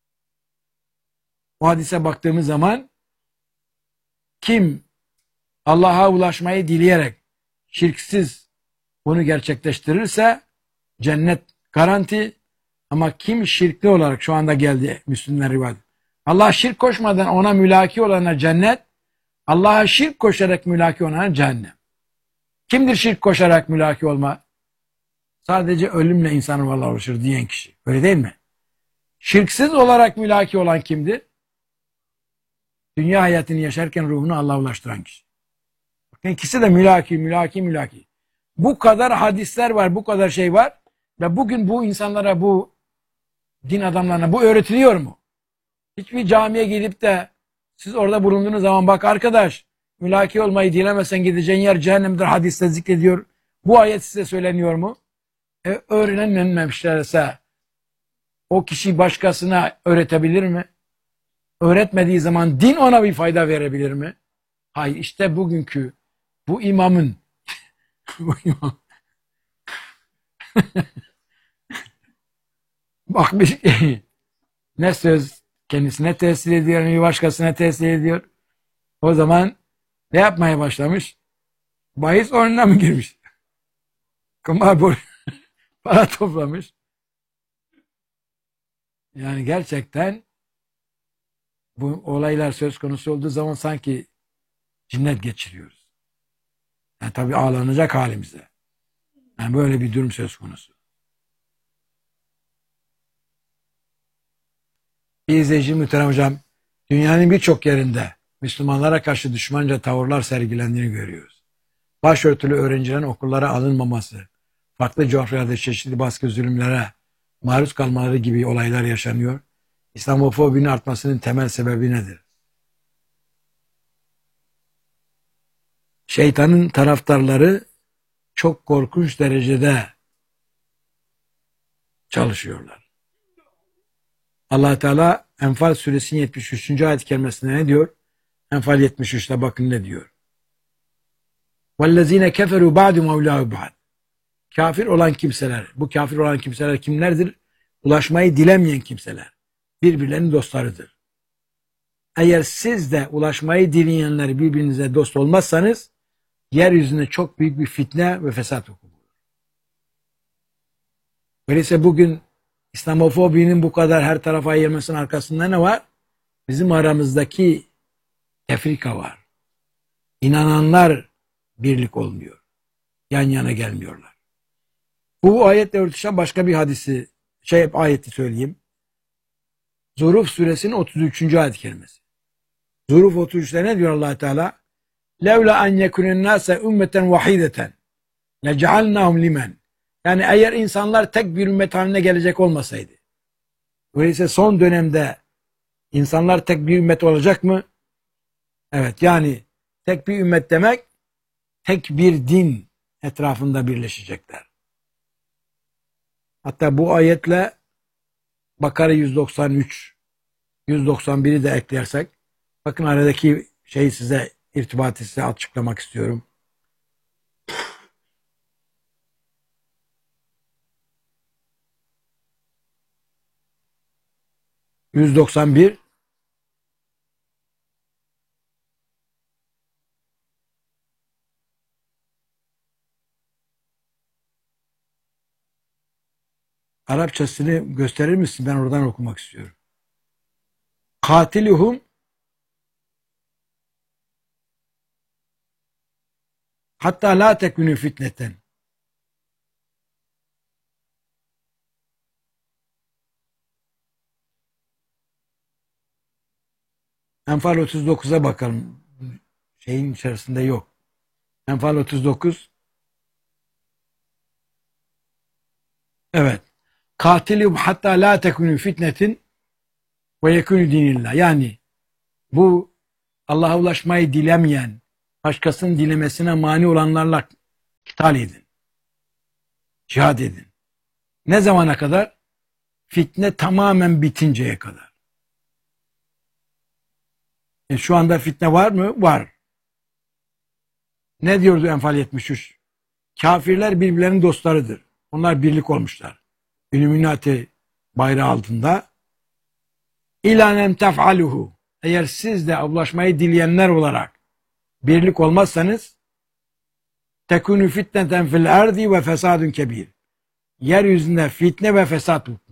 Bu hadise baktığımız zaman kim Allah'a ulaşmayı dileyerek şirksiz bunu gerçekleştirirse cennet garanti, ama kim şirkli olarak şu anda geldi Müslüman rivayet. Allah'a şirk koşmadan ona mülaki olana cennet, Allah'a şirk koşarak mülaki olana cehennem. Kimdir şirk koşarak mülaki olma? Sadece ölümle insan vallahi ulaşır diyen kişi. Öyle değil mi? Şirksiz olarak mülaki olan kimdir? Dünya hayatını yaşarken ruhunu Allah'a ulaştıran kişi. Bakın ikisi de mülaki. Bu kadar hadisler var, bu kadar şey var ve bugün bu insanlara, bu din adamlarına bu öğretiliyor mu? Hiçbir camiye gidip de siz orada bulunduğunuz zaman bak arkadaş, mülaki olmayı dilemezsen gideceğin yer cehennemdir hadiste zikrediyor. Bu ayet size söyleniyor mu? Öğrenilmemişlerse o kişi başkasına öğretebilir mi? Öğretmediği zaman din ona bir fayda verebilir mi? Hayır, işte bugünkü bu imamın bu imam bak bir ne söz kendisine tesir ediyor, ne başkasına tesir ediyor. O zaman ne yapmaya başlamış? Bahis oyununa mı girmiş? Kumar para toplamış. Yani gerçekten bu olaylar söz konusu olduğu zaman sanki cinnet geçiriyoruz. Yani tabii ağlanacak halimize. Yani böyle bir durum söz konusu. Bir izleyici muhterem hocam, dünyanın birçok yerinde Müslümanlara karşı düşmanca tavırlar sergilendiğini görüyoruz. Başörtülü öğrencilerin okullara alınmaması, farklı coğrafyalarda çeşitli baskı, zulümlere maruz kalmaları gibi olaylar yaşanıyor. İslamofobinin artmasının temel sebebi nedir? Şeytanın taraftarları çok korkunç derecede çalışıyorlar. Allah Teala Enfal suresinin 73. ayet-i kerimesinde ne diyor? Enfal 73'te bakın ne diyor? وَالَّذ۪ينَ كَفَرُوا بَعْدُ مَوْلَاهُ بَعْدُ. Kafir olan kimseler, bu kafir olan kimseler kimlerdir? Ulaşmayı dilemeyen kimseler. Birbirlerinin dostlarıdır. Eğer siz de ulaşmayı dileyenleri birbirinize dost olmazsanız, yeryüzünde çok büyük bir fitne ve fesat olur. Öyleyse bugün İslamofobinin bu kadar her tarafa yayılmasının arkasında ne var? Bizim aramızdaki tefrika var. İnananlar birlik olmuyor. Yan yana gelmiyorlar. Bu ayetle örtüşen başka bir hadisi, ayeti söyleyeyim. Zuhruf suresinin 33. ayet-i kerimesi. Zuhruf 33'te ne diyor Allah Teala? Levla en yekunen nase ümmeten vahideten lecealnahum limen. Yani eğer insanlar tek bir ümmet haline gelecek olmasaydı. Öyleyse son dönemde insanlar tek bir ümmet olacak mı? Evet, yani tek bir ümmet demek tek bir din etrafında birleşecekler. Hatta bu ayetle Bakara 193, 191'i de eklersek, bakın aradaki şeyi size, irtibatı size açıklamak istiyorum. ...191... Arapçasını gösterir misin? Ben oradan okumak istiyorum. Katiluhum hatta la tekünü fitneten. Enfal 39'a bakalım. Şeyin içerisinde yok. Enfal 39. Evet. Katilum hatta la tekünü fitnetin ve yekûnü dinillah. Yani bu Allah'a ulaşmayı dilemeyen, başkasının dilemesine mani olanlarla qital edin. Cihad edin. Ne zamana kadar? Fitne tamamen bitinceye kadar. Şu anda fitne var mı? Var. Ne diyordu Enfal 73? Kafirler birbirlerinin dostlarıdır. Onlar birlik olmuşlar. İlluminati bayrağı altında. İlanem tef'aluhu. Eğer siz de ulaşmayı dileyenler olarak birlik olmazsanız tekunu fitneten fil ardi ve fesadun kebir. Yeryüzünde fitne ve fesat olur.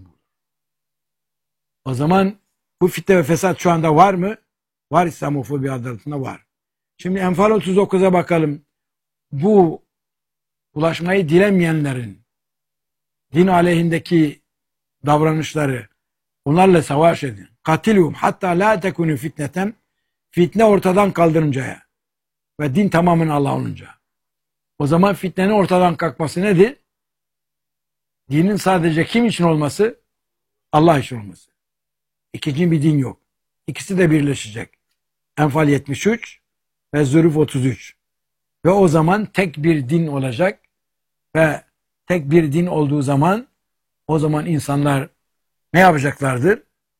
O zaman bu fitne ve fesat şu anda var mı? Var, İslamofobi adı altında var. Şimdi Enfal 39'a bakalım. Bu ulaşmayı dilemeyenlerin din aleyhindeki davranışları, onlarla savaş edin. Katilhum hatta la tekunu fitneten, fitne ortadan kaldırıncaya ve din tamamen Allah olunca. O zaman fitnenin ortadan kalkması nedir? Dinin sadece kim için olması? Allah için olması. İkinci bir din yok. İkisi de birleşecek. Enfal 73 ve Züruf 33. Ve o zaman tek bir din olacak ve tek bir din olduğu zaman o zaman insanlar ne yapacaklardır?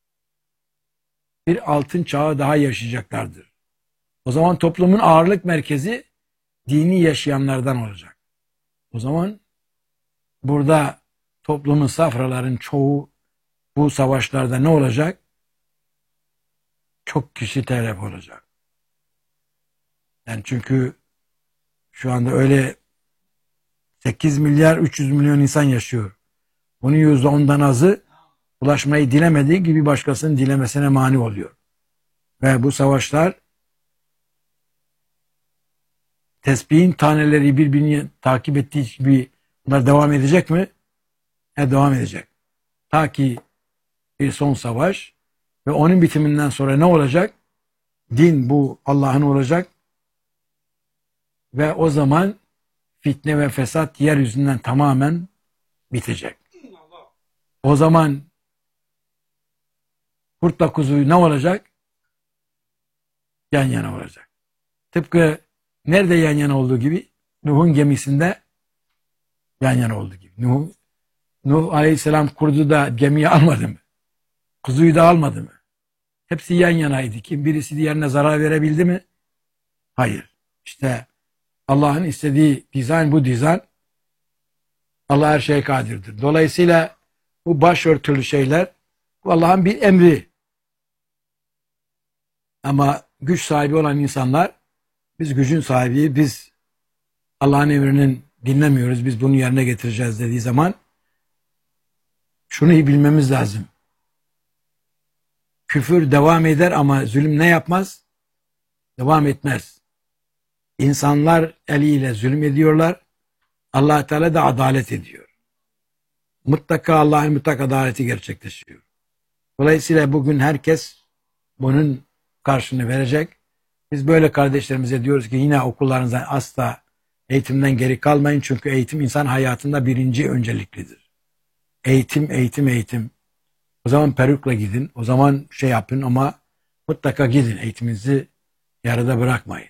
Bir altın çağı daha yaşayacaklardır. O zaman toplumun ağırlık merkezi dini yaşayanlardan olacak. O zaman burada toplumun safraların çoğu bu savaşlarda ne olacak? Çok kişi telef olacak. Yani çünkü şu anda öyle 8 milyar 300 milyon insan yaşıyor. Bunun %10'dan azı ulaşmayı dilemediği gibi başkasının dilemesine mani oluyor. Ve bu savaşlar tesbihin taneleri birbirini takip ettiği gibi bunlar devam edecek mi? Devam edecek. Ta ki bir son savaş ve onun bitiminden sonra ne olacak? Din bu Allah'ın olacak ve o zaman fitne ve fesat yeryüzünden tamamen bitecek. O zaman kurtla kuzu ne olacak? Yan yana olacak. Tıpkı nerede yan yana olduğu gibi? Nuh'un gemisinde yan yana olduğu gibi. Nuh Aleyhisselam kurdu da gemiyi almadı mı? Kuzuyu da almadı mı? Hepsi yan yanaydı. Kim birisi diğerine zarar verebildi mi? Hayır. İşte Allah'ın istediği dizayn bu dizayn. Allah her şeye kadirdir. Dolayısıyla bu başörtülü şeyler bu Allah'ın bir emri. Ama güç sahibi olan insanlar biz gücün sahibi, biz Allah'ın emrinin dinlemiyoruz, biz bunu yerine getireceğiz dediği zaman şunu iyi bilmemiz lazım. Küfür devam eder ama zulüm ne yapmaz? Devam etmez. İnsanlar eliyle zulüm ediyorlar. Allah Teala da adalet ediyor. Mutlaka Allah'ın mutlak adaleti gerçekleşiyor. Dolayısıyla bugün herkes bunun karşılığını verecek. Biz böyle kardeşlerimize diyoruz ki yine okullarınızdan asla eğitimden geri kalmayın. Çünkü eğitim insan hayatında birinci önceliklidir. Eğitim, eğitim, eğitim. O zaman perukla gidin. O zaman şey yapın ama mutlaka gidin. Eğitiminizi yarıda bırakmayın.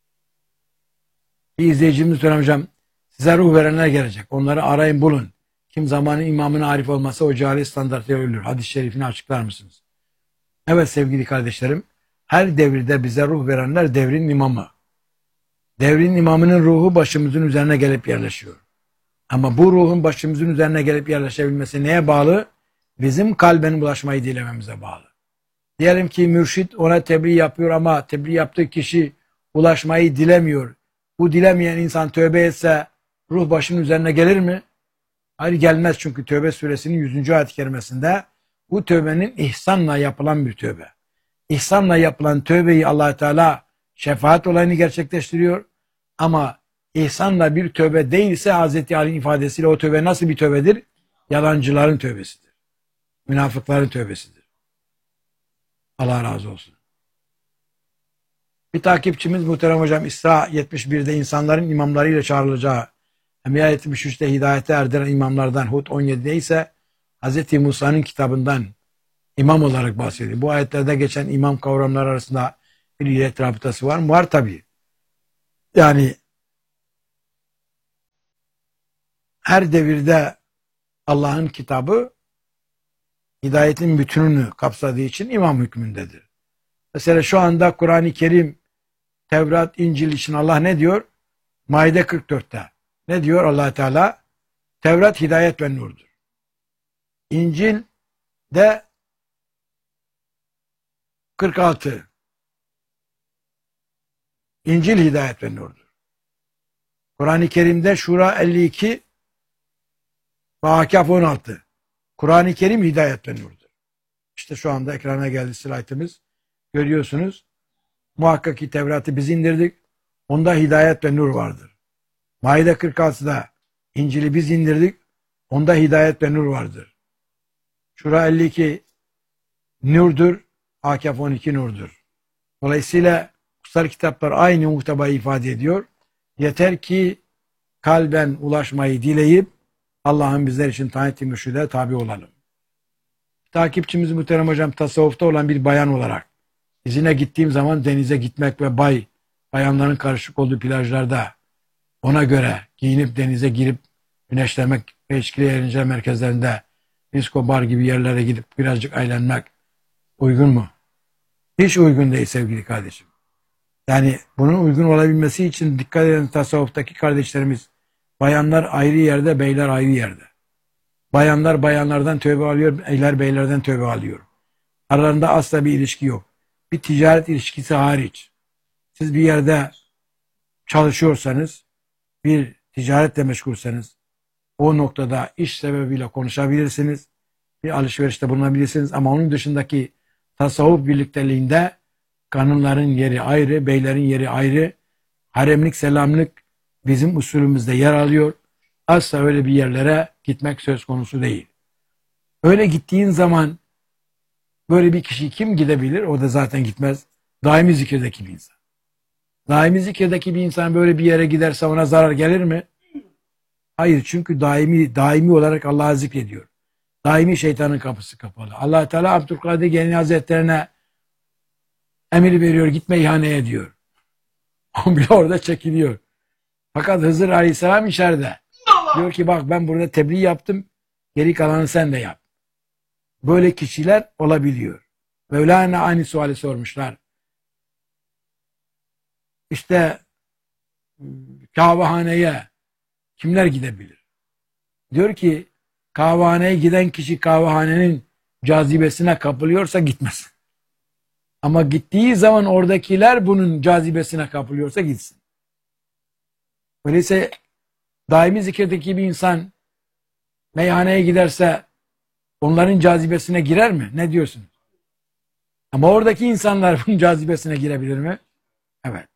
Bir izleyicimiz söylüyor hocam. Size ruh verenler gelecek. Onları arayın bulun. Kim zamanın imamına arif olmasa o cahil standartları ölür. Hadis-i şerifini açıklar mısınız? Evet sevgili kardeşlerim. Her devirde bize ruh verenler devrin imamı. Devrin imamının ruhu başımızın üzerine gelip yerleşiyor. Ama bu ruhun başımızın üzerine gelip yerleşebilmesi neye bağlı? Bizim kalben ulaşmayı dilememize bağlı. Diyelim ki mürşit ona tebliğ yapıyor ama tebliğ yaptığı kişi ulaşmayı dilemiyor. Bu dilemeyen insan tövbe etse ruh başının üzerine gelir mi? Hayır gelmez çünkü Tövbe suresinin 100. ayet-i kerimesinde bu tövbenin ihsanla yapılan bir tövbe. İhsanla yapılan tövbeyi Allah Teala şefaat olayını gerçekleştiriyor. Ama ihsanla bir tövbe değilse Hazreti Ali'nin ifadesiyle o tövbe nasıl bir tövbedir? Yalancıların tövbesidir. Münafıkların tövbesidir. Allah razı olsun. Bir takipçimiz muhterem hocam İsra 71'de insanların imamlarıyla çağrılacağı, Enbiya 73'te hidayete erdiren imamlardan, Hud 17'de ise Hz. Musa'nın kitabından İmam olarak bahsediyor. Bu ayetlerde geçen imam kavramları arasında bir illet rabıtası var mı? Var tabii. Yani her devirde Allah'ın kitabı hidayetin bütününü kapsadığı için imam hükmündedir. Mesela şu anda Kur'an-ı Kerim, Tevrat, İncil için Allah ne diyor? Maide 44'te. Ne diyor Allah Teala? Tevrat hidayet ve nurdur. İncil de 46. İncil hidayet ve nurdur. Kur'an-ı Kerim'de Şura 52 ve Ahkaf 16. Kur'an-ı Kerim hidayet ve nurdur. İşte şu anda ekrana geldi slaytımız. Görüyorsunuz. Muhakkak ki Tevrat'ı biz indirdik. Onda hidayet ve nur vardır. Maide 46'da İncil'i biz indirdik. Onda hidayet ve nur vardır. Şura 52 nurdur. Ahkaf 12 nurdur. Dolayısıyla kutsal kitaplar aynı muhtebayı ifade ediyor. Yeter ki kalben ulaşmayı dileyip Allah'ın bizler için tayin ettiği mürşide tabi olalım. Takipçimiz muhterem hocam tasavvufta olan bir bayan olarak izine gittiğim zaman denize gitmek ve bayanların karışık olduğu plajlarda ona göre giyinip denize girip güneşlemek ve içkili eğlence merkezlerinde disco bar gibi yerlere gidip birazcık eğlenmek uygun mu? Hiç uygun değil sevgili kardeşim. Yani bunun uygun olabilmesi için dikkat edin tasavvuftaki kardeşlerimiz, bayanlar ayrı yerde, beyler ayrı yerde. Bayanlar bayanlardan tövbe alıyor, beyler beylerden tövbe alıyor. Aralarında asla bir ilişki yok. Bir ticaret ilişkisi hariç. Siz bir yerde çalışıyorsanız, bir ticaretle meşgulseniz, o noktada iş sebebiyle konuşabilirsiniz. Bir alışverişte bulunabilirsiniz ama onun dışındaki tasavvuf birlikteliğinde kanunların yeri ayrı, beylerin yeri ayrı. Haremlik, selamlık bizim usulümüzde yer alıyor. Asla öyle bir yerlere gitmek söz konusu değil. Öyle gittiğin zaman böyle bir kişi kim gidebilir? O da zaten gitmez. Daimi zikirdeki bir insan. Daimi zikirdeki bir insan böyle bir yere giderse ona zarar gelir mi? Hayır, çünkü daimi olarak Allah'ı zikrediyor. Daimi şeytanın kapısı kapalı. Allah Teala Abdülkadir Geylani Hazretlerine emir veriyor, gitme ihaneye diyor. O bile orada çekiliyor. Fakat Hızır Aleyhisselam içeride. Diyor ki bak ben burada tebliğ yaptım, geri kalanı sen de yap. Böyle kişiler olabiliyor. Mevlana aynı suali sormuşlar. İşte kahvehaneye kimler gidebilir? Diyor ki kahvehaneye giden kişi kahvehanenin cazibesine kapılıyorsa gitmesin. Ama gittiği zaman oradakiler bunun cazibesine kapılıyorsa gitsin. Öyleyse daimi zikirdeki bir insan meyhaneye giderse onların cazibesine girer mi? Ne diyorsunuz? Ama oradaki insanlar bunun cazibesine girebilir mi? Evet.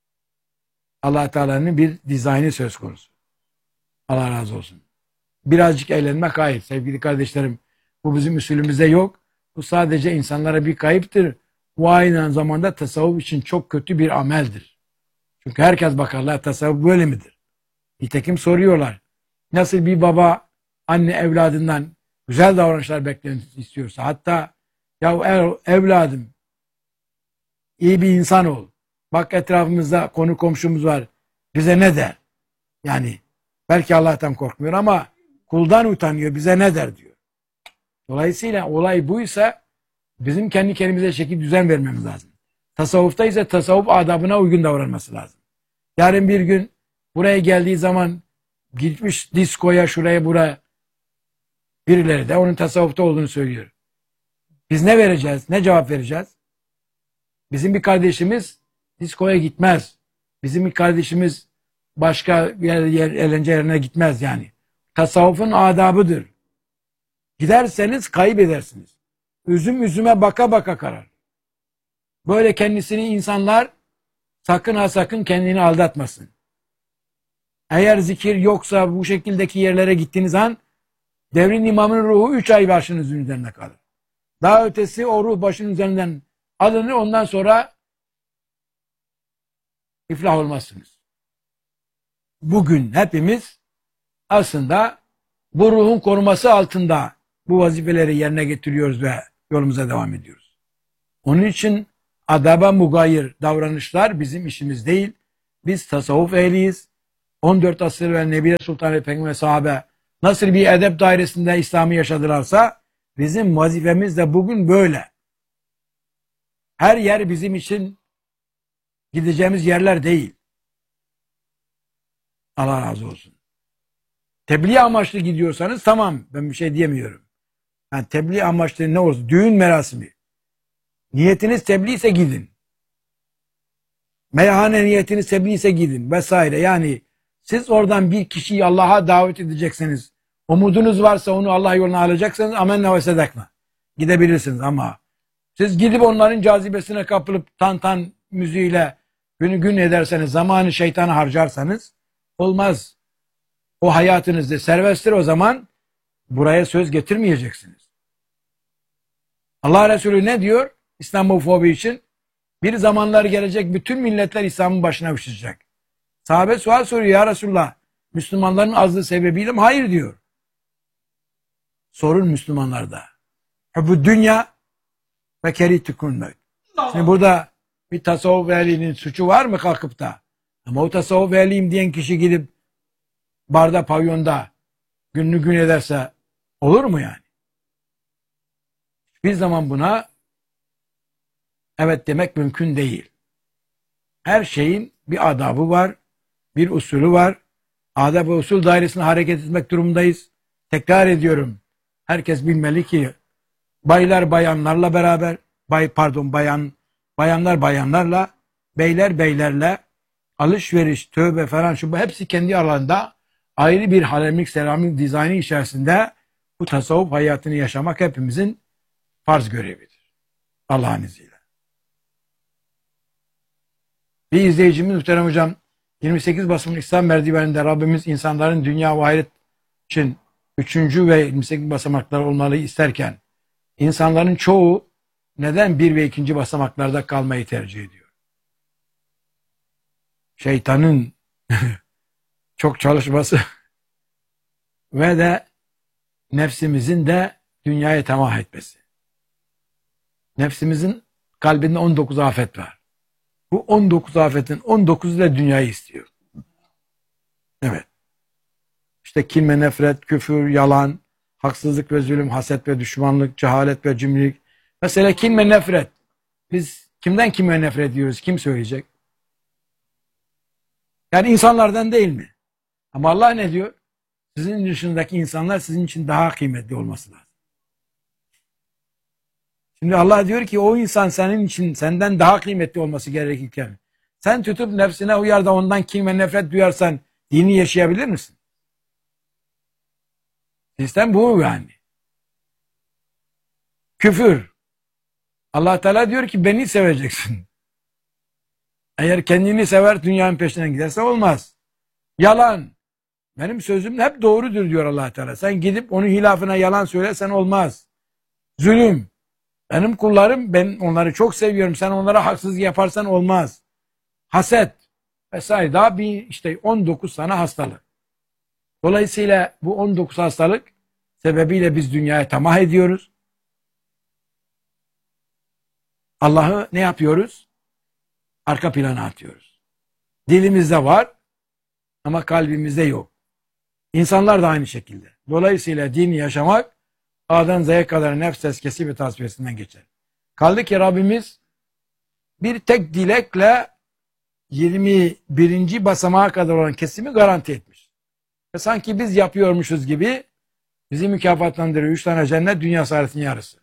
Allah Teala'nın bir dizaynı söz konusu. Allah razı olsun. Birazcık eğlenmek hayır sevgili kardeşlerim. Bu bizim usulümüzde yok. Bu sadece insanlara bir kayıptır. Bu aynı zamanda tasavvuf için çok kötü bir ameldir. Çünkü herkes bakarlar tasavvuf böyle midir? Nitekim soruyorlar. Nasıl bir baba anne evladından güzel davranışlar beklemesi istiyorsa, hatta ya evladım iyi bir insan ol. Bak etrafımızda konu komşumuz var. Bize ne der? Yani belki Allah'tan korkmuyor ama kuldan utanıyor. Bize ne der diyor. Dolayısıyla olay buysa bizim kendi kendimize şekil düzen vermemiz lazım. Tasavvufta ise tasavvuf adabına uygun davranması lazım. Yarın bir gün buraya geldiği zaman gitmiş diskoya şuraya buraya, birileri de onun tasavvufta olduğunu söylüyor. Biz ne vereceğiz? Ne cevap vereceğiz? Bizim bir kardeşimiz diskoya gitmez. Bizim bir kardeşimiz başka bir eğlence yerine gitmez yani. Tasavvufun adabıdır. Giderseniz kaybedersiniz. Üzüm üzüme baka baka karar. Böyle kendisini insanlar sakın ha sakın kendini aldatmasın. Eğer zikir yoksa bu şekildeki yerlere gittiğiniz an devrin imamının ruhu 3 ay başınızın üzerinde kalır. Daha ötesi o ruh başının üzerinden alınır, ondan sonra iflah olmazsınız. Bugün hepimiz aslında bu ruhun koruması altında bu vazifeleri yerine getiriyoruz ve yolumuza devam ediyoruz. Onun için adaba mugayir davranışlar bizim işimiz değil. Biz tasavvuf ehliyiz. 14 asır ve Nebi Sultan ve Peygamber sahabe nasıl bir edep dairesinde İslam'ı yaşadılarsa bizim vazifemiz de bugün böyle. Her yer bizim için gideceğimiz yerler değil. Allah razı olsun. Tebliğ amaçlı gidiyorsanız tamam, ben bir şey diyemiyorum. Yani tebliğ amaçlı ne olsun? Düğün merasimi. Niyetiniz tebliğ ise gidin. Meyhane niyetiniz tebliğ ise gidin vesaire. Yani siz oradan bir kişiyi Allah'a davet edecekseniz, umudunuz varsa onu Allah yoluna alacaksınız, amenna ve sedakna. Gidebilirsiniz ama siz gidip onların cazibesine kapılıp tan tan müziğiyle günü gün ederseniz, zamanı şeytana harcarsanız olmaz. O hayatınızda serbesttir, o zaman buraya söz getirmeyeceksiniz. Allah Resulü ne diyor İslamofobi için? Bir zamanlar gelecek, bütün milletler İslam'ın başına üşüşecek. Sahabe sual soruyor, ya Resulullah, Müslümanların azlığı sebebiyle mi? Hayır diyor. Sorun Müslümanlarda. Bu dünya ve kerihtukun mevt. Şimdi burada bir tasavvuf ehlinin suçu var mı kalkıp da? Ama o tasavvuf ehliyim diyen kişi gidip barda, pavyonda gününü gün ederse olur mu yani? Bir zaman buna evet demek mümkün değil. Her şeyin bir adabı var, bir usulü var. Adab ve usul dairesinde hareket etmek durumundayız. Tekrar ediyorum. Herkes bilmeli ki baylar bayanlarla beraber, bayanlar bayanlarla, beyler beylerle, alışveriş, tövbe falan şu bu hepsi kendi alanında ayrı bir haremlik, seramik dizaynı içerisinde bu tasavvuf hayatını yaşamak hepimizin farz görevidir. Allah'ın izniyle. Bir izleyicimiz muhterem hocam 28 basımın İslam merdiveninde Rabbimiz insanların dünya ve ahiret için 3. ve 28 basamaklar olmalı isterken insanların çoğu neden 1 ve 2. basamaklarda kalmayı tercih ediyor? Şeytanın çok çalışması ve de nefsimizin de dünyaya tamah etmesi. Nefsimizin kalbinde 19 afet var. Bu 19 afetin 19'u da dünyayı istiyor. Evet. İşte kin ve nefret, küfür, yalan, haksızlık ve zulüm, haset ve düşmanlık, cehalet ve cimrilik. Mesela kin ve nefret. Biz kimden kime nefret ediyoruz? Kim söyleyecek? Yani insanlardan değil mi? Ama Allah ne diyor? Sizin dışındaki insanlar sizin için daha kıymetli olması lazım. Şimdi Allah diyor ki o insan senin için senden daha kıymetli olması gerekirken sen tutup nefsine uyar da ondan kin ve nefret duyarsan dini yaşayabilir misin? Sistem bu yani. Küfür. Allah Teala diyor ki beni seveceksin. Eğer kendini sever dünyanın peşinden giderse olmaz. Yalan. Benim sözüm hep doğrudur diyor Allah Teala. Sen gidip onun hilafına yalan söylesen olmaz. Zulüm. Benim kullarım, ben onları çok seviyorum. Sen onlara haksızlık yaparsan olmaz. Haset vesaire, daha bir işte 19 tane hastalık. Dolayısıyla bu 19 hastalık sebebiyle biz dünyaya tamah ediyoruz. Allah'ı ne yapıyoruz? Arka plana atıyoruz. Dilimizde var ama kalbimizde yok. İnsanlar da aynı şekilde. Dolayısıyla dini yaşamak A'dan Z'ye kadar nefs tezkiyesi ve tasfiyesinden geçer. Kaldı ki Rabbimiz bir tek dilekle 21. basamağa kadar olan kesimi garanti etmiş. Ve sanki biz yapıyormuşuz gibi bizi mükafatlandırıyor. 3 tane cennet, dünya saadetin yarısı.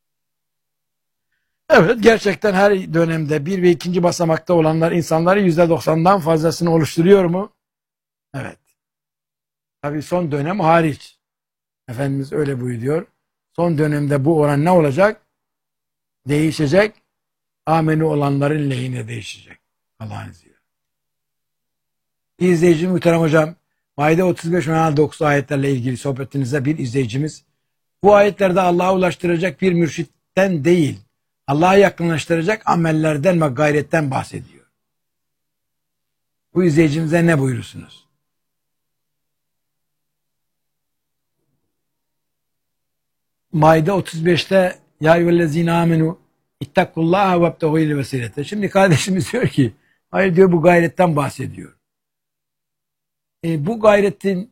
Evet, gerçekten her dönemde 1 ve 2. basamakta olanlar insanları %90'dan fazlasını oluşturuyor mu? Evet. Tabii son dönem hariç. Efendimiz öyle buyuruyor. Son dönemde bu oran ne olacak? Değişecek. Ameni olanların lehine değişecek. Allah'ın izniyle. İzleyicim muhterem hocam, Maide 35 ve 9 ayetlerle ilgili sohbetinizde bir izleyicimiz, bu ayetlerde Allah'a ulaştıracak bir mürşitten değil, Allah'a yakınlaştıracak amellerden ve gayretten bahsediyor. Bu izleyicimize ne buyurursunuz? Maide 35'te Ya eyyühellezine amenu ittakullaha vebtehu ile vesilete. Şimdi kardeşimiz diyor ki hayır diyor bu gayretten bahsediyor. Bu gayretin